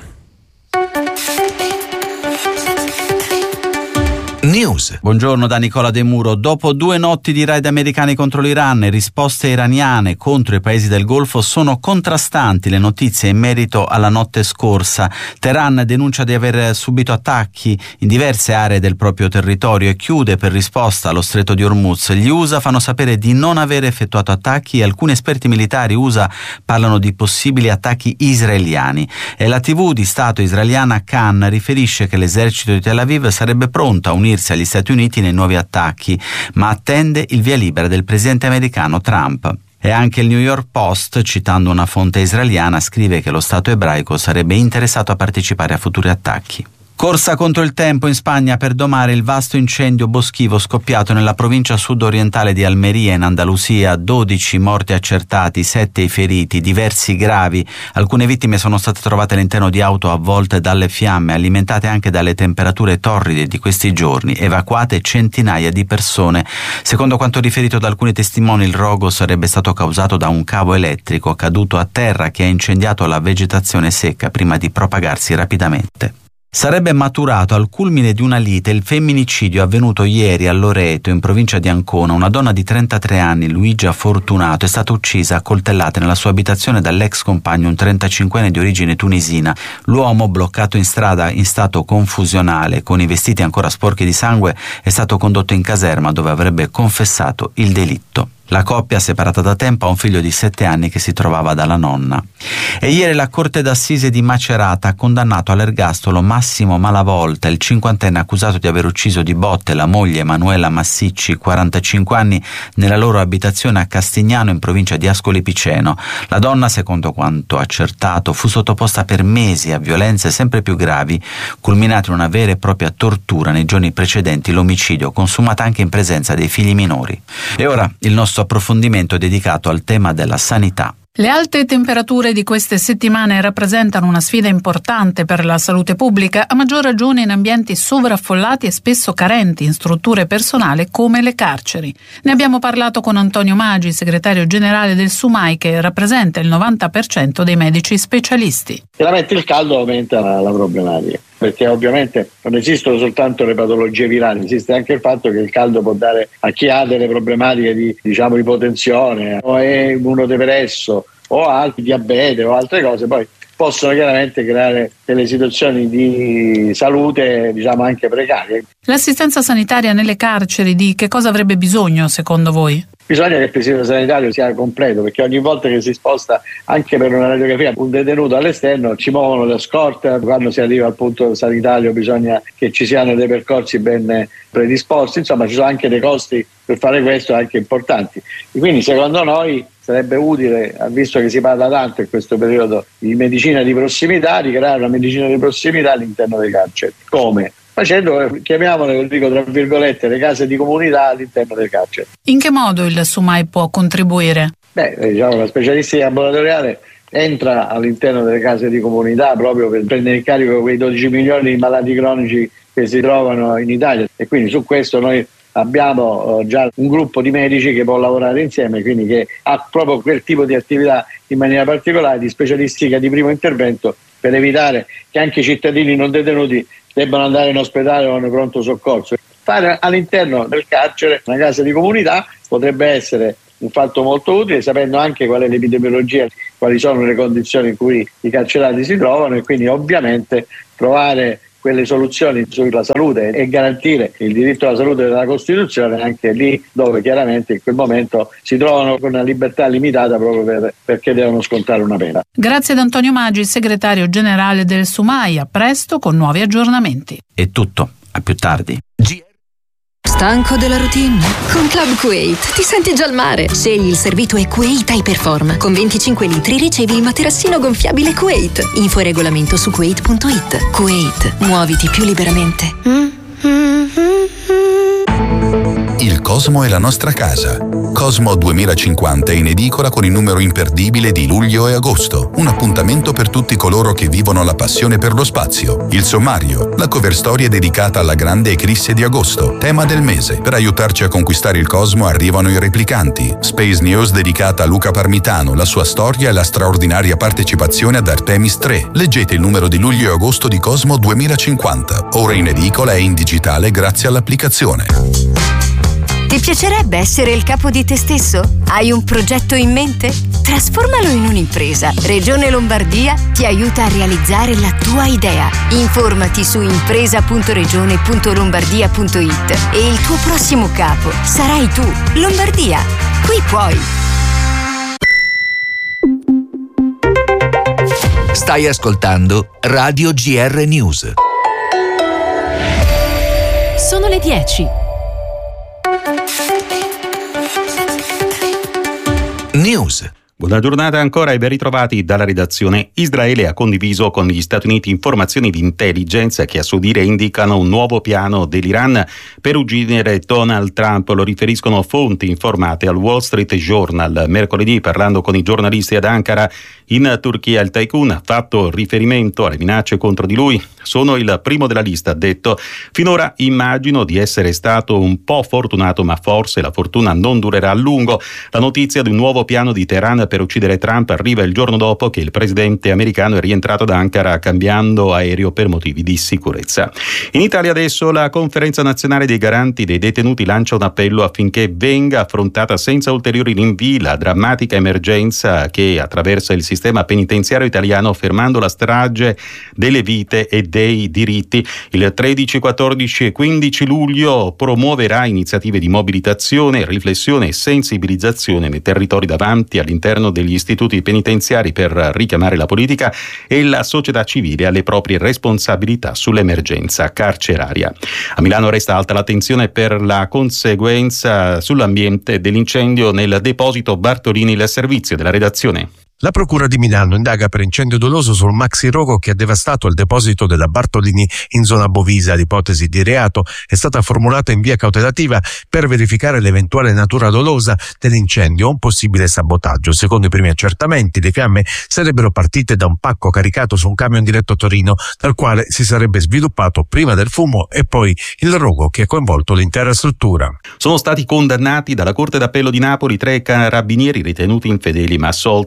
News. Buongiorno da Nicola De Muro. Dopo 2 notti di raid americani contro l'Iran e risposte iraniane contro i paesi del Golfo, sono contrastanti le notizie in merito alla notte scorsa. Teheran denuncia di aver subito attacchi in diverse aree del proprio territorio e chiude per risposta lo stretto di Hormuz. Gli USA fanno sapere di non aver effettuato attacchi e alcuni esperti militari USA parlano di possibili attacchi israeliani. E la TV di Stato israeliana Kan riferisce che l'esercito di Tel Aviv sarebbe pronto a unirsi agli Stati Uniti nei nuovi attacchi, ma attende il via libera del presidente americano Trump. E anche il New York Post, citando una fonte israeliana, scrive che lo Stato ebraico sarebbe interessato a partecipare a futuri attacchi. Corsa contro il tempo in Spagna per domare il vasto incendio boschivo scoppiato nella provincia sud-orientale di Almeria in Andalusia. 12 morti accertati, 7 i feriti, diversi gravi. Alcune vittime sono state trovate all'interno di auto avvolte dalle fiamme, alimentate anche dalle temperature torride di questi giorni. Evacuate centinaia di persone. Secondo quanto riferito da alcuni testimoni, il rogo sarebbe stato causato da un cavo elettrico caduto a terra che ha incendiato la vegetazione secca prima di propagarsi rapidamente. Sarebbe maturato al culmine di una lite il femminicidio avvenuto ieri a Loreto, in provincia di Ancona. Una donna di 33 anni, Luigia Fortunato, è stata uccisa a coltellate nella sua abitazione dall'ex compagno, un 35enne di origine tunisina. L'uomo, bloccato in strada in stato confusionale, con i vestiti ancora sporchi di sangue, è stato condotto in caserma dove avrebbe confessato il delitto. La coppia, separata da tempo, ha un figlio di 7 anni che si trovava dalla nonna. E ieri la Corte d'Assise di Macerata ha condannato all'ergastolo Massimo Malavolta, il 50enne accusato di aver ucciso di botte la moglie Emanuela Massicci, 45 anni, nella loro abitazione a Castignano, in provincia di Ascoli Piceno. La donna, secondo quanto accertato, fu sottoposta per mesi a violenze sempre più gravi, culminate in una vera e propria tortura nei giorni precedenti l'omicidio, consumata anche in presenza dei figli minori. E ora il nostro approfondimento dedicato al tema della sanità. Le alte temperature di queste settimane rappresentano una sfida importante per la salute pubblica, a maggior ragione in ambienti sovraffollati e spesso carenti in strutture personali come le carceri. Ne abbiamo parlato con Antonio Maggi, segretario generale del SUMAI, che rappresenta il 90% dei medici specialisti. Chiaramente il caldo aumenta la problematica, perché ovviamente non esistono soltanto le patologie virali, esiste anche il fatto che il caldo può dare a chi ha delle problematiche di ipotensione o è immunodepresso o altri diabete o altre cose, poi possono chiaramente creare delle situazioni di salute, diciamo, anche precarie. L'assistenza sanitaria nelle carceri di che cosa avrebbe bisogno secondo voi? Bisogna che il presidio sanitario sia completo, perché ogni volta che si sposta anche per una radiografia un detenuto all'esterno ci muovono le scorte, quando si arriva al punto sanitario bisogna che ci siano dei percorsi ben predisposti, insomma ci sono anche dei costi per fare questo anche importanti, e quindi secondo noi sarebbe utile, visto che si parla tanto in questo periodo di medicina di prossimità, di creare una medicina di prossimità all'interno dei carceri. Come? Facendo, chiamiamole, lo dico tra virgolette, le case di comunità all'interno del carcere. In che modo il SUMAI può contribuire? Diciamo, la specialistica ambulatoriale entra all'interno delle case di comunità proprio per prendere in carico quei 12 milioni di malati cronici che si trovano in Italia, e quindi su questo noi abbiamo già un gruppo di medici che può lavorare insieme, quindi che ha proprio quel tipo di attività in maniera particolare, di specialistica di primo intervento, per evitare che anche i cittadini non detenuti debbano andare in ospedale o in pronto soccorso. Fare all'interno del carcere una casa di comunità potrebbe essere un fatto molto utile, sapendo anche qual è l'epidemiologia, quali sono le condizioni in cui i carcerati si trovano, e quindi ovviamente trovare quelle soluzioni sulla salute e garantire il diritto alla salute della Costituzione anche lì dove chiaramente in quel momento si trovano con una libertà limitata proprio perché devono scontare una pena. Grazie ad Antonio Maggi, segretario generale del SUMAI. A presto con nuovi aggiornamenti. È tutto, a più tardi. Stanco della routine? Con Club Kuwait ti senti già al mare. Scegli il servito Kuwait Hyperform. Con 25 litri ricevi il materassino gonfiabile Kuwait. Info e regolamento su kuwait.it. Kuwait, muoviti più liberamente. Il Cosmo è la nostra casa. Cosmo 2050 è in edicola con il numero imperdibile di luglio e agosto. Un appuntamento per tutti coloro che vivono la passione per lo spazio. Il sommario, la cover storia dedicata alla grande eclisse di agosto, tema del mese. Per aiutarci a conquistare il Cosmo arrivano i replicanti. Space News dedicata a Luca Parmitano, la sua storia e la straordinaria partecipazione ad Artemis 3. Leggete il numero di luglio e agosto di Cosmo 2050. Ora in edicola e in digitale grazie all'applicazione. Ti piacerebbe essere il capo di te stesso? Hai un progetto in mente? Trasformalo in un'impresa. Regione Lombardia ti aiuta a realizzare la tua idea. Informati su impresa.regione.lombardia.it e il tuo prossimo capo sarai tu. Lombardia, qui puoi. Stai ascoltando Radio GR News. Sono le 10. News. Buona giornata ancora e ben ritrovati dalla redazione. Israele ha condiviso con gli Stati Uniti informazioni di intelligence che a suo dire indicano un nuovo piano dell'Iran per uccidere Donald Trump. Lo riferiscono fonti informate al Wall Street Journal. Mercoledì, parlando con i giornalisti ad Ankara, in Turchia, il tycoon ha fatto riferimento alle minacce contro di lui. Sono il primo della lista, ha detto. Finora immagino di essere stato un po' fortunato, ma forse la fortuna non durerà a lungo. La notizia di un nuovo piano di Teheran per uccidere Trump arriva il giorno dopo che il presidente americano è rientrato da Ankara cambiando aereo per motivi di sicurezza. In Italia adesso la Conferenza Nazionale dei Garanti dei Detenuti lancia un appello affinché venga affrontata senza ulteriori rinvii la drammatica emergenza che attraversa il sistema penitenziario italiano, fermando la strage delle vite e dei diritti. Il 13, 14 e 15 luglio promuoverà iniziative di mobilitazione, riflessione e sensibilizzazione nei territori davanti all'interno degli istituti penitenziari per richiamare la politica e la società civile alle proprie responsabilità sull'emergenza carceraria. A Milano resta alta l'attenzione per la conseguenza sull'ambiente dell'incendio nel deposito Bartolini. Il servizio della redazione. La Procura di Milano indaga per incendio doloso sul maxi rogo che ha devastato il deposito della Bartolini in zona Bovisa. L'ipotesi di reato è stata formulata in via cautelativa per verificare l'eventuale natura dolosa dell'incendio o un possibile sabotaggio. Secondo i primi accertamenti, le fiamme sarebbero partite da un pacco caricato su un camion diretto a Torino, dal quale si sarebbe sviluppato prima del fumo e poi il rogo che ha coinvolto l'intera struttura. Sono stati condannati dalla Corte d'Appello di Napoli 3 carabinieri ritenuti infedeli ma assolti in primo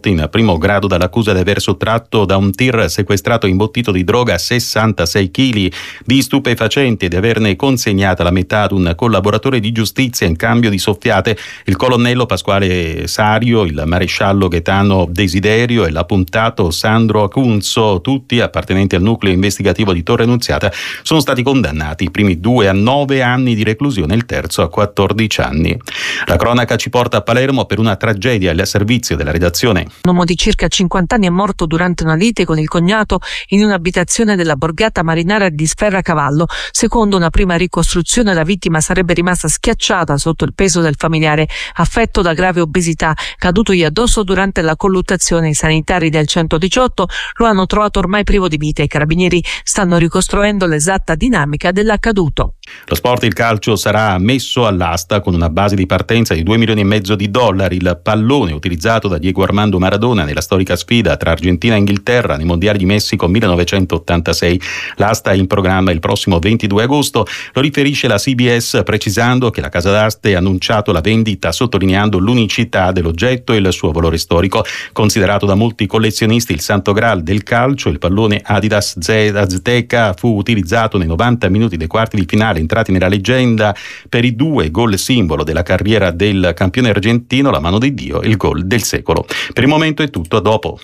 primo grado dall'accusa di aver sottratto da un tir sequestrato e imbottito di droga 66 kg di stupefacenti e di averne consegnata la metà ad un collaboratore di giustizia in cambio di soffiate. Il colonnello Pasquale Sario, il maresciallo Gaetano Desiderio e l'appuntato Sandro Acunzo, tutti appartenenti al nucleo investigativo di Torre Nunziata, sono stati condannati, i primi 2 a 9 anni di reclusione, il terzo a 14 anni. La cronaca ci porta a Palermo per una tragedia al servizio della redazione. Un uomo di circa 50 anni è morto durante una lite con il cognato in un'abitazione della borgata marinara di Sferracavallo. Secondo una prima ricostruzione, la vittima sarebbe rimasta schiacciata sotto il peso del familiare affetto da grave obesità, cadutogli addosso durante la colluttazione. I sanitari del 118 lo hanno trovato ormai privo di vita. I carabinieri stanno ricostruendo l'esatta dinamica dell'accaduto. Lo sport, il calcio, sarà messo all'asta con una base di partenza di $2,5 milioni. Il pallone utilizzato da Diego Armando Maradona nella storica sfida tra Argentina e Inghilterra nei mondiali di Messico 1986. L'asta è in programma il prossimo 22 agosto. Lo riferisce la CBS, precisando che la casa d'aste ha annunciato la vendita, sottolineando l'unicità dell'oggetto e il suo valore storico. Considerato da molti collezionisti il santo graal del calcio, il pallone Adidas Azteca fu utilizzato nei 90 minuti dei quarti di finale, entrati nella leggenda per i 2 gol simbolo della carriera del campione argentino, la mano di Dio e il gol del secolo. Per il momento è tutto, a dopo.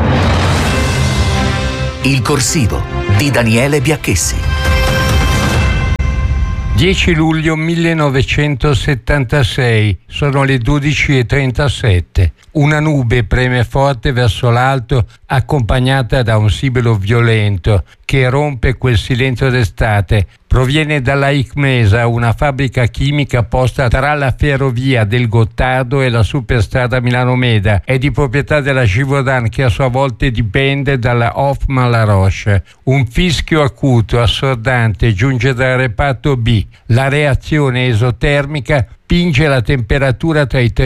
Il corsivo di Daniele Biacchessi. 10 luglio 1976, sono le 12:37. Una nube preme forte verso l'alto, accompagnata da un sibilo violento che rompe quel silenzio d'estate. Proviene dalla ICMESA, una fabbrica chimica posta tra la ferrovia del Gottardo e la superstrada Milano-Meda. È di proprietà della Givaudan, che a sua volta dipende dalla Hoffmann-La Roche. Un fischio acuto, assordante, giunge dal reparto B. La reazione esotermica spinge la temperatura tra i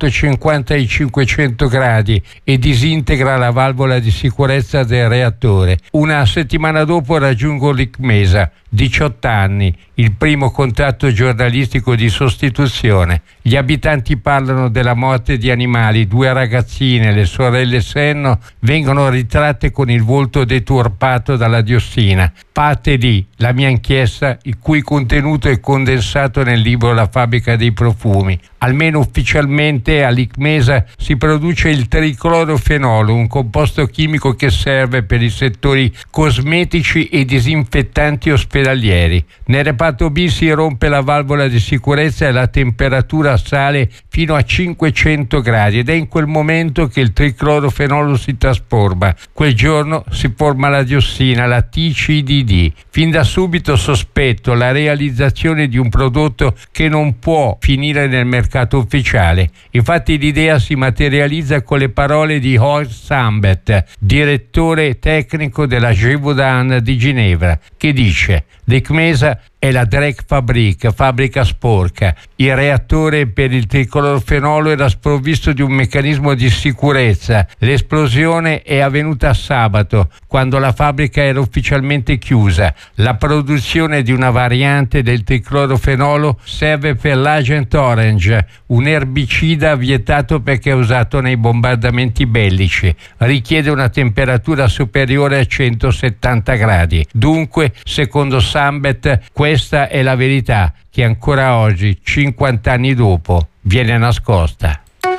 350 e i 500 gradi e disintegra la valvola di sicurezza del reattore. Una settimana dopo raggiungo l'ICMESA, 18 anni, il primo contratto giornalistico di sostituzione. Gli abitanti parlano della morte di animali. 2 ragazzine, le sorelle Senno, vengono ritratte con il volto deturpato dalla diossina. Parte lì la mia inchiesta, il cui contenuto è condensato nel libro La fabbrica dei profumi. Almeno ufficialmente all'ICMESA si produce il triclorofenolo, un composto chimico che serve per i settori cosmetici e disinfettanti ospedalieri. Nel reparto B si rompe la valvola di sicurezza e la temperatura sale fino a 500 gradi ed è in quel momento che il triclorofenolo si trasforma. Quel giorno si forma la diossina, la TCDD. Fin da subito sospetto la realizzazione di un prodotto che non può finire nel mercato ufficiale. Infatti l'idea si materializza con le parole di Horst Sambet, direttore tecnico della Givaudan di Ginevra, che dice: l'ICMESA è la Dreck-Fabrik, fabbrica sporca. Il reattore per il triclorofenolo era sprovvisto di un meccanismo di sicurezza. L'esplosione è avvenuta sabato, quando la fabbrica era ufficialmente chiusa. La produzione di una variante del triclorofenolo serve per l'Agent Orange, un erbicida vietato perché è usato nei bombardamenti bellici. Richiede una temperatura superiore a 170 gradi. Dunque, secondo Sambet, questa è la verità che ancora oggi, 50 anni dopo, viene nascosta.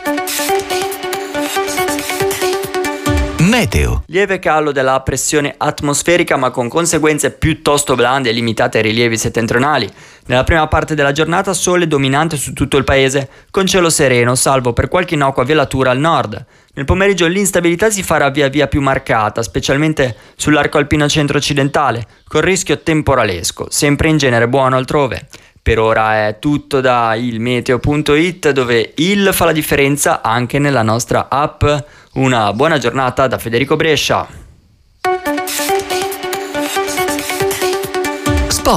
Meteo. Lieve calo della pressione atmosferica, ma con conseguenze piuttosto blande e limitate ai rilievi settentrionali. Nella prima parte della giornata sole dominante su tutto il paese, con cielo sereno, salvo per qualche innocua velatura al nord. Nel pomeriggio l'instabilità si farà via via più marcata, specialmente sull'arco alpino centro-occidentale, con rischio temporalesco, sempre in genere buono altrove. Per ora è tutto da ilmeteo.it, dove il fa la differenza anche nella nostra app. Una buona giornata da Federico Brescia. Sport.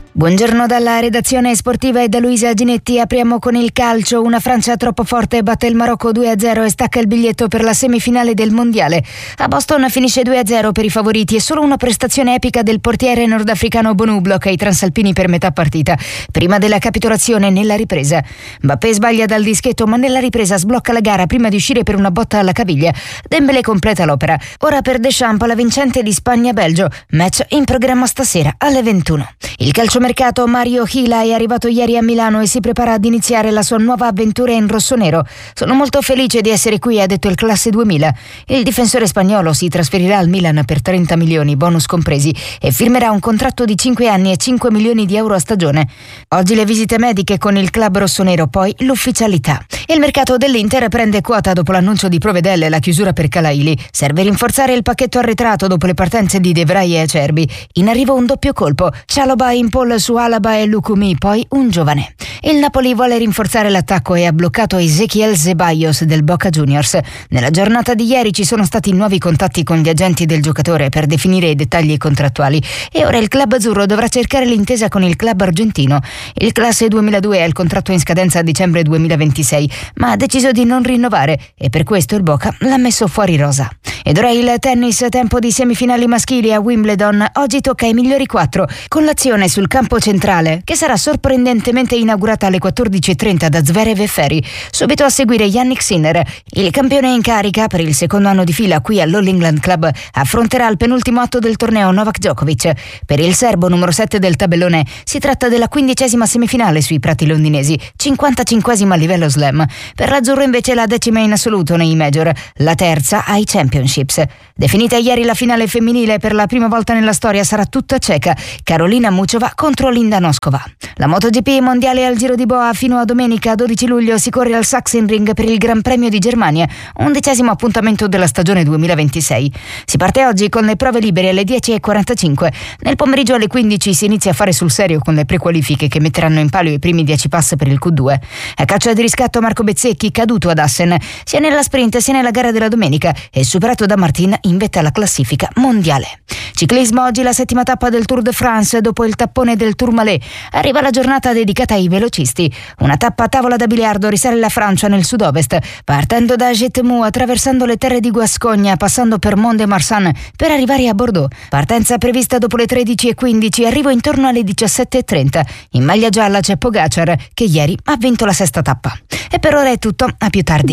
Buongiorno dalla redazione sportiva e da Luisa Ginetti. Apriamo con il calcio. Una Francia troppo forte batte il Marocco 2-0 e stacca il biglietto per la semifinale del mondiale. A Boston finisce 2-0 per i favoriti e solo una prestazione epica del portiere nordafricano Bonu blocca i transalpini per metà partita, prima della capitolazione nella ripresa. Mbappé sbaglia dal dischetto, ma nella ripresa sblocca la gara prima di uscire per una botta alla caviglia. Dembélé completa l'opera. Ora per Deschamps la vincente di Spagna-Belgio. Match in programma stasera alle 21. Il calciomercato Mario Hila è arrivato ieri a Milano e si prepara ad iniziare la sua nuova avventura in rossonero. Sono molto felice di essere qui, ha detto il classe 2000. Il difensore spagnolo si trasferirà al Milan per 30 milioni, bonus compresi, e firmerà un contratto di 5 anni e 5 milioni di euro a stagione. Oggi le visite mediche con il club rossonero, poi l'ufficialità. Il mercato dell'Inter prende quota dopo l'annuncio di Provedel e la chiusura per Calaili. Serve rinforzare il pacchetto arretrato dopo le partenze di De Vrij e Acerbi. In arrivo un doppio colpo. Chalobah in pole su Alaba e Lukumi, poi un giovane. Il Napoli vuole rinforzare l'attacco e ha bloccato Ezequiel Ceballos del Boca Juniors. Nella giornata di ieri ci sono stati nuovi contatti con gli agenti del giocatore per definire i dettagli contrattuali e ora il club azzurro dovrà cercare l'intesa con il club argentino. Il classe 2002 ha il contratto in scadenza a dicembre 2026, ma ha deciso di non rinnovare e per questo il Boca l'ha messo fuori rosa. Ed ora il tennis, tempo di semifinali maschili a Wimbledon. Oggi tocca ai migliori 4 con l'azione sul campo centrale che sarà sorprendentemente inaugurata alle 14.30 da Zverev e Ferri. Subito a seguire Jannik Sinner. Il campione in carica per il secondo anno di fila qui all'All England Club affronterà il penultimo atto del torneo Novak Djokovic. Per il serbo numero 7 del tabellone si tratta della 15ª semifinale sui prati londinesi, 55ª a livello slam. Per l'azzurro invece la 10ª in assoluto nei major, la terza ai championships. Definita ieri la finale femminile, per la prima volta nella storia sarà tutta ceca. Karolina Muchova contro Linda Noskova. La MotoGP mondiale al Giro di Boa fino a domenica 12 luglio si corre al Sachsenring per il Gran Premio di Germania, 11° appuntamento della stagione 2026. Si parte oggi con le prove libere alle 10.45. Nel pomeriggio alle 15 si inizia a fare sul serio con le prequalifiche che metteranno in palio i primi 10 pass per il Q2. A caccia di riscatto Marco Bezzecchi, caduto ad Assen sia nella sprint sia nella gara della domenica e superato da Martin in vetta alla classifica mondiale. Ciclismo, oggi la 7ª tappa del Tour de France dopo il tappone del Tourmalet. Arriva la giornata dedicata ai velocisti. Una tappa a tavola da biliardo risale la Francia nel sud-ovest, partendo da Jetmou, attraversando le terre di Guascogna, passando per Mont-de-Marsan per arrivare a Bordeaux. Partenza prevista dopo le 13.15, arrivo intorno alle 17.30. In maglia gialla c'è Pogacar, che ieri ha vinto la 6ª tappa. E per ora è tutto, a più tardi.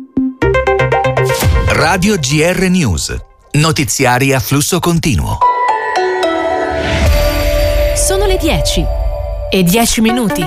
Radio GR News. Notiziari a flusso continuo. Sono le 10:10.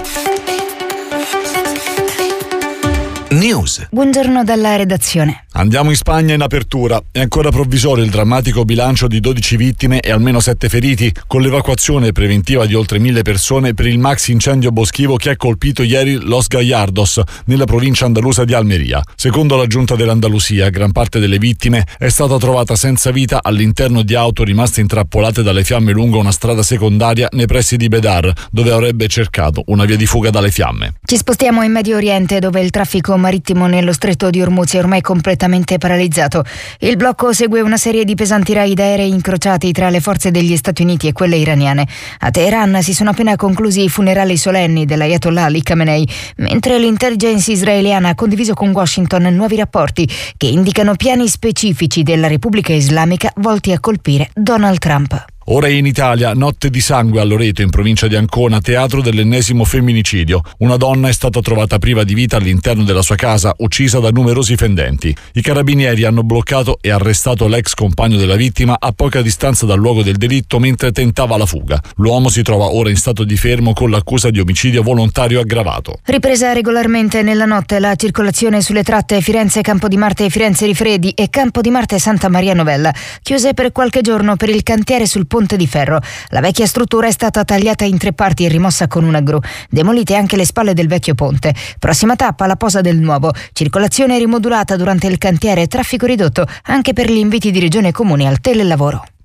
News. Buongiorno dalla redazione. Andiamo in Spagna in apertura. È ancora provvisorio il drammatico bilancio di 12 vittime e almeno 7 feriti, con l'evacuazione preventiva di oltre 1.000 persone per il maxi incendio boschivo che ha colpito ieri Los Gallardos, nella provincia andalusa di Almeria. Secondo la giunta dell'Andalusia, gran parte delle vittime è stata trovata senza vita all'interno di auto rimaste intrappolate dalle fiamme lungo una strada secondaria nei pressi di Bedar, dove avrebbe cercato una via di fuga dalle fiamme. Ci spostiamo in Medio Oriente, dove il traffico marittimo nello stretto di Ormuz è ormai completamente paralizzato. Il blocco segue una serie di pesanti raid aerei incrociati tra le forze degli Stati Uniti e quelle iraniane. A Teheran si sono appena conclusi i funerali solenni dell'Ayatollah Ali Khamenei, mentre l'intelligence israeliana ha condiviso con Washington nuovi rapporti che indicano piani specifici della Repubblica Islamica volti a colpire Donald Trump. Ora in Italia, notte di sangue a Loreto, in provincia di Ancona, teatro dell'ennesimo femminicidio. Una donna è stata trovata priva di vita all'interno della sua casa, uccisa da numerosi fendenti. I carabinieri hanno bloccato e arrestato l'ex compagno della vittima a poca distanza dal luogo del delitto mentre tentava la fuga. L'uomo si trova ora in stato di fermo con l'accusa di omicidio volontario aggravato. Ripresa regolarmente nella notte la circolazione sulle tratte Firenze-Campo di Marte e Firenze-Rifredi e Campo di Marte-Santa Maria Novella, chiuse per qualche giorno per il cantiere sul ponte di ferro. La vecchia struttura è stata tagliata in 3 parti e rimossa con una gru. Demolite anche le spalle del vecchio ponte. Prossima tappa, la posa del nuovo. Circolazione rimodulata durante il cantiere e traffico ridotto anche per gli inviti di Regione e Comuni al telelavoro.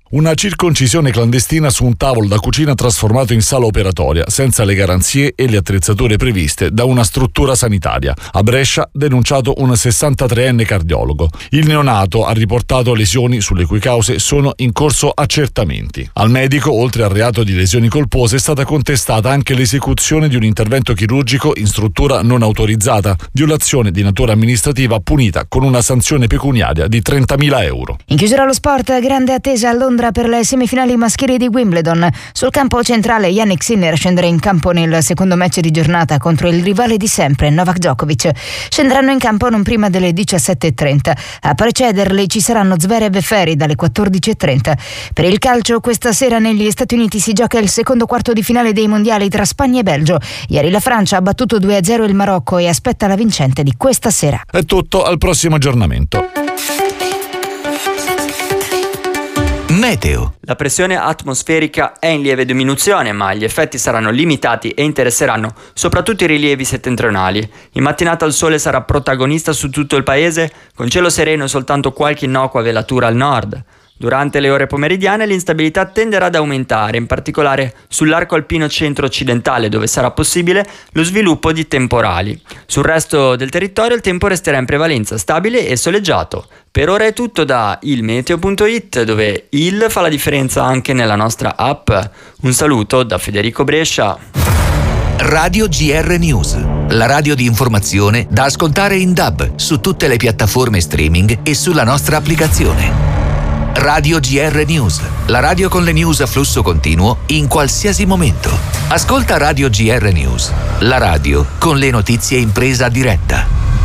Una circoncisione clandestina su un tavolo da cucina trasformato in sala operatoria, senza le garanzie e le attrezzature previste da una struttura sanitaria. A Brescia, denunciato un 63enne cardiologo. Il neonato ha riportato lesioni sulle cui cause sono in corso accertamenti. Al medico, oltre al reato di lesioni colpose, è stata contestata anche l'esecuzione di un intervento chirurgico in struttura non autorizzata, violazione di natura amministrativa punita con una sanzione pecuniaria di 30.000 euro. In chiusura allo sport, grande attesa a Londra per le semifinali maschili di Wimbledon. Sul campo centrale Jannik Sinner scenderà in campo nel secondo match di giornata contro il rivale di sempre, Novak Djokovic. Scenderanno in campo non prima delle 17.30. A precederli ci saranno Zverev e Ferri dalle 14.30. Per il calcio, questa sera negli Stati Uniti si gioca il secondo quarto di finale dei mondiali tra Spagna e Belgio. Ieri la Francia ha battuto 2-0 il Marocco e aspetta la vincente di questa sera. È tutto, al prossimo aggiornamento. Meteo. La pressione atmosferica è in lieve diminuzione, ma gli effetti saranno limitati e interesseranno soprattutto i rilievi settentrionali. In mattinata il sole sarà protagonista su tutto il paese, con cielo sereno e soltanto qualche innocua velatura al nord. Durante le ore pomeridiane l'instabilità tenderà ad aumentare, in particolare sull'arco alpino centro-occidentale, dove sarà possibile lo sviluppo di temporali. Sul resto del territorio il tempo resterà in prevalenza stabile e soleggiato. Per ora è tutto da ilmeteo.it, dove il fa la differenza anche nella nostra app. Un saluto da Federico Brescia. Radio GR News, la radio di informazione da ascoltare in DAB su tutte le piattaforme streaming e sulla nostra applicazione. Radio GR News, la radio con le news a flusso continuo in qualsiasi momento. Ascolta Radio GR News, la radio con le notizie in presa diretta.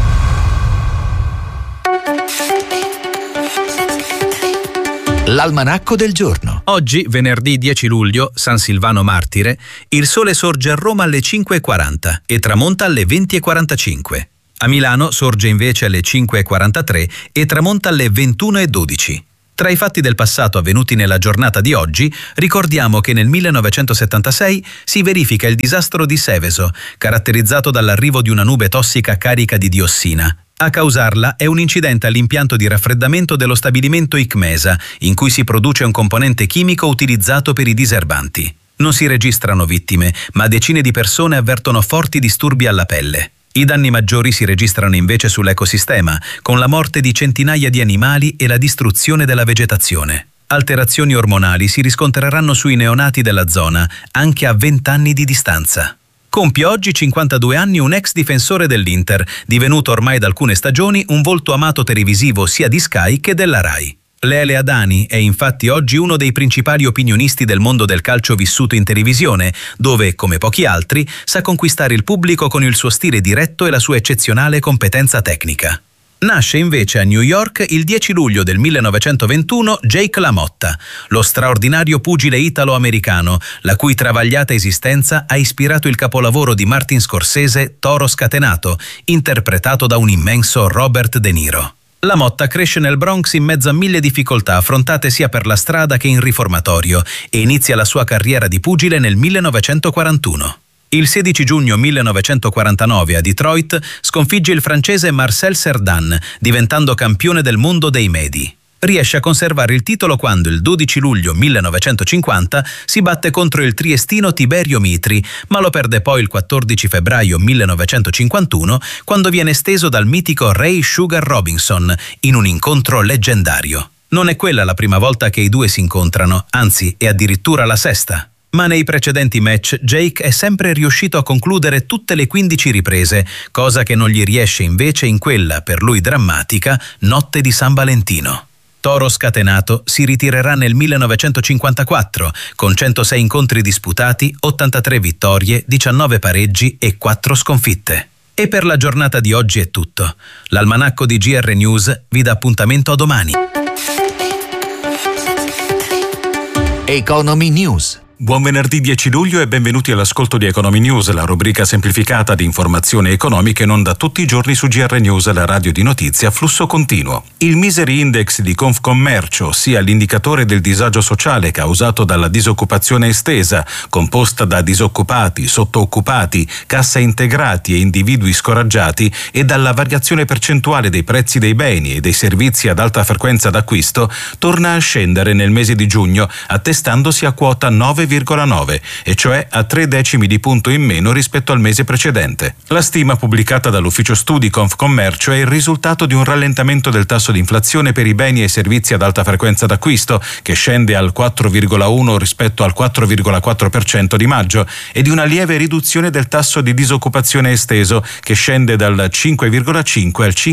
L'almanacco del giorno. Oggi, venerdì 10 luglio, San Silvano Martire, il sole sorge a Roma alle 5.40 e tramonta alle 20.45. A Milano sorge invece alle 5.43 e tramonta alle 21.12. Tra i fatti del passato avvenuti nella giornata di oggi, ricordiamo che nel 1976 si verifica il disastro di Seveso, caratterizzato dall'arrivo di una nube tossica carica di diossina. A causarla è un incidente all'impianto di raffreddamento dello stabilimento Icmesa, in cui si produce un componente chimico utilizzato per i diserbanti. Non si registrano vittime, ma decine di persone avvertono forti disturbi alla pelle. I danni maggiori si registrano invece sull'ecosistema, con la morte di centinaia di animali e la distruzione della vegetazione. Alterazioni ormonali si riscontreranno sui neonati della zona, anche a 20 anni di distanza. Compie oggi 52 anni un ex difensore dell'Inter, divenuto ormai da alcune stagioni un volto amato televisivo sia di Sky che della Rai. Lele Adani è infatti oggi uno dei principali opinionisti del mondo del calcio vissuto in televisione, dove, come pochi altri, sa conquistare il pubblico con il suo stile diretto e la sua eccezionale competenza tecnica. Nasce invece a New York il 10 luglio del 1921 Jake LaMotta, lo straordinario pugile italo-americano, la cui travagliata esistenza ha ispirato il capolavoro di Martin Scorsese Toro Scatenato, interpretato da un immenso Robert De Niro. LaMotta cresce nel Bronx in mezzo a 1000 difficoltà affrontate sia per la strada che in riformatorio e inizia la sua carriera di pugile nel 1941. Il 16 giugno 1949 a Detroit sconfigge il francese Marcel Cerdan, diventando campione del mondo dei medi. Riesce a conservare il titolo quando il 12 luglio 1950 si batte contro il triestino Tiberio Mitri, ma lo perde poi il 14 febbraio 1951 quando viene steso dal mitico Ray Sugar Robinson in un incontro leggendario. Non è quella la prima volta che i due si incontrano, anzi è addirittura la sesta. Ma nei precedenti match Jake è sempre riuscito a concludere tutte le 15 riprese, cosa che non gli riesce invece in quella, per lui drammatica, notte di San Valentino. Toro Scatenato si ritirerà nel 1954 con 106 incontri disputati, 83 vittorie, 19 pareggi e 4 sconfitte. E per la giornata di oggi è tutto. L'almanacco di GR News vi dà appuntamento a domani. Economy News. Buon venerdì 10 luglio e benvenuti all'ascolto di Economy News, la rubrica semplificata di informazioni economiche in onda tutti i giorni su GR News, la radio di notizie a flusso continuo. Il Misery Index di Confcommercio, ossia l'indicatore del disagio sociale causato dalla disoccupazione estesa, composta da disoccupati, sottooccupati, cassa integrati e individui scoraggiati, e dalla variazione percentuale dei prezzi dei beni e dei servizi ad alta frequenza d'acquisto, torna a scendere nel mese di giugno, attestandosi a quota 9,9, e cioè a 3 decimi di punto in meno rispetto al mese precedente. La stima pubblicata dall'ufficio studi Confcommercio è il risultato di un rallentamento del tasso di inflazione per i beni e servizi ad alta frequenza d'acquisto, che scende al 4,1 rispetto al 4,4% di maggio, e di una lieve riduzione del tasso di disoccupazione esteso, che scende dal 5,5 al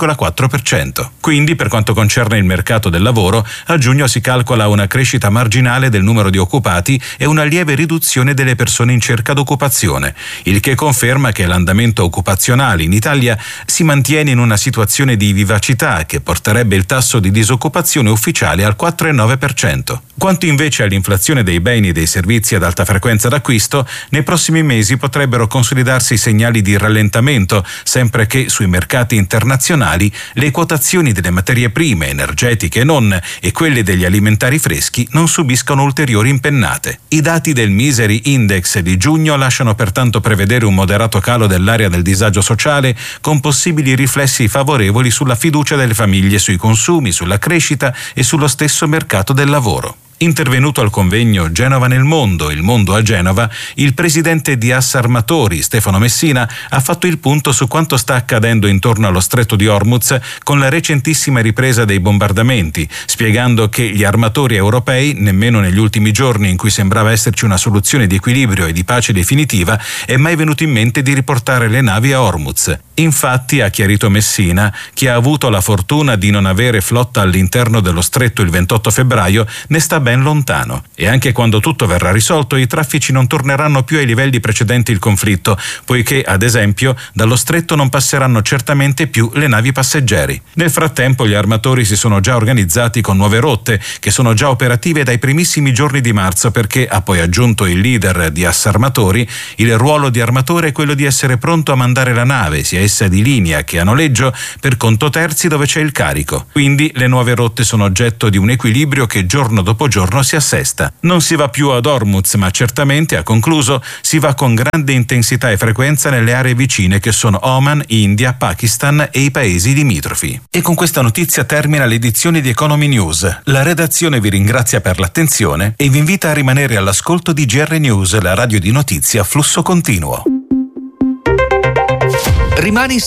5,4%. Quindi, per quanto concerne il mercato del lavoro, a giugno si calcola una crescita marginale del numero di occupati e una lieve riduzione delle persone in cerca d'occupazione, il che conferma che l'andamento occupazionale in Italia si mantiene in una situazione di vivacità che porterebbe il tasso di disoccupazione ufficiale al 4,9%. Quanto invece all'inflazione dei beni e dei servizi ad alta frequenza d'acquisto, nei prossimi mesi potrebbero consolidarsi segnali di rallentamento, sempre che sui mercati internazionali le quotazioni delle materie prime, energetiche e non, e quelle degli alimentari freschi non subiscono ulteriori impennate. I dati del Misery Index di giugno lasciano pertanto prevedere un moderato calo dell'area del disagio sociale, con possibili riflessi favorevoli sulla fiducia delle famiglie, sui consumi, sulla crescita e sullo stesso mercato del lavoro. Intervenuto al convegno Genova nel mondo, il mondo a Genova, il presidente di Assarmatori, Stefano Messina, ha fatto il punto su quanto sta accadendo intorno allo stretto di Hormuz con la recentissima ripresa dei bombardamenti, spiegando che gli armatori europei, nemmeno negli ultimi giorni in cui sembrava esserci una soluzione di equilibrio e di pace definitiva, è mai venuto in mente di riportare le navi a Hormuz. Infatti, ha chiarito Messina, chi ha avuto la fortuna di non avere flotta all'interno dello stretto il 28 febbraio ne sta ben lontano, e anche quando tutto verrà risolto i traffici non torneranno più ai livelli precedenti il conflitto, poiché ad esempio dallo stretto non passeranno certamente più le navi passeggeri. Nel frattempo gli armatori si sono già organizzati con nuove rotte che sono già operative dai primissimi giorni di marzo, perché, ha poi aggiunto il leader di Assarmatori, il ruolo di armatore è quello di essere pronto a mandare la nave, sia essa di linea che a noleggio, per conto terzi dove c'è il carico. Quindi le nuove rotte sono oggetto di un equilibrio che giorno dopo giorno si assesta. Non si va più ad Hormuz, ma certamente, ha concluso, si va con grande intensità e frequenza nelle aree vicine che sono Oman, India, Pakistan e i paesi limitrofi. E con questa notizia termina l'edizione di Economy News. La redazione vi ringrazia per l'attenzione e vi invita a rimanere all'ascolto di GR News, la radio di notizie a flusso continuo. Rimani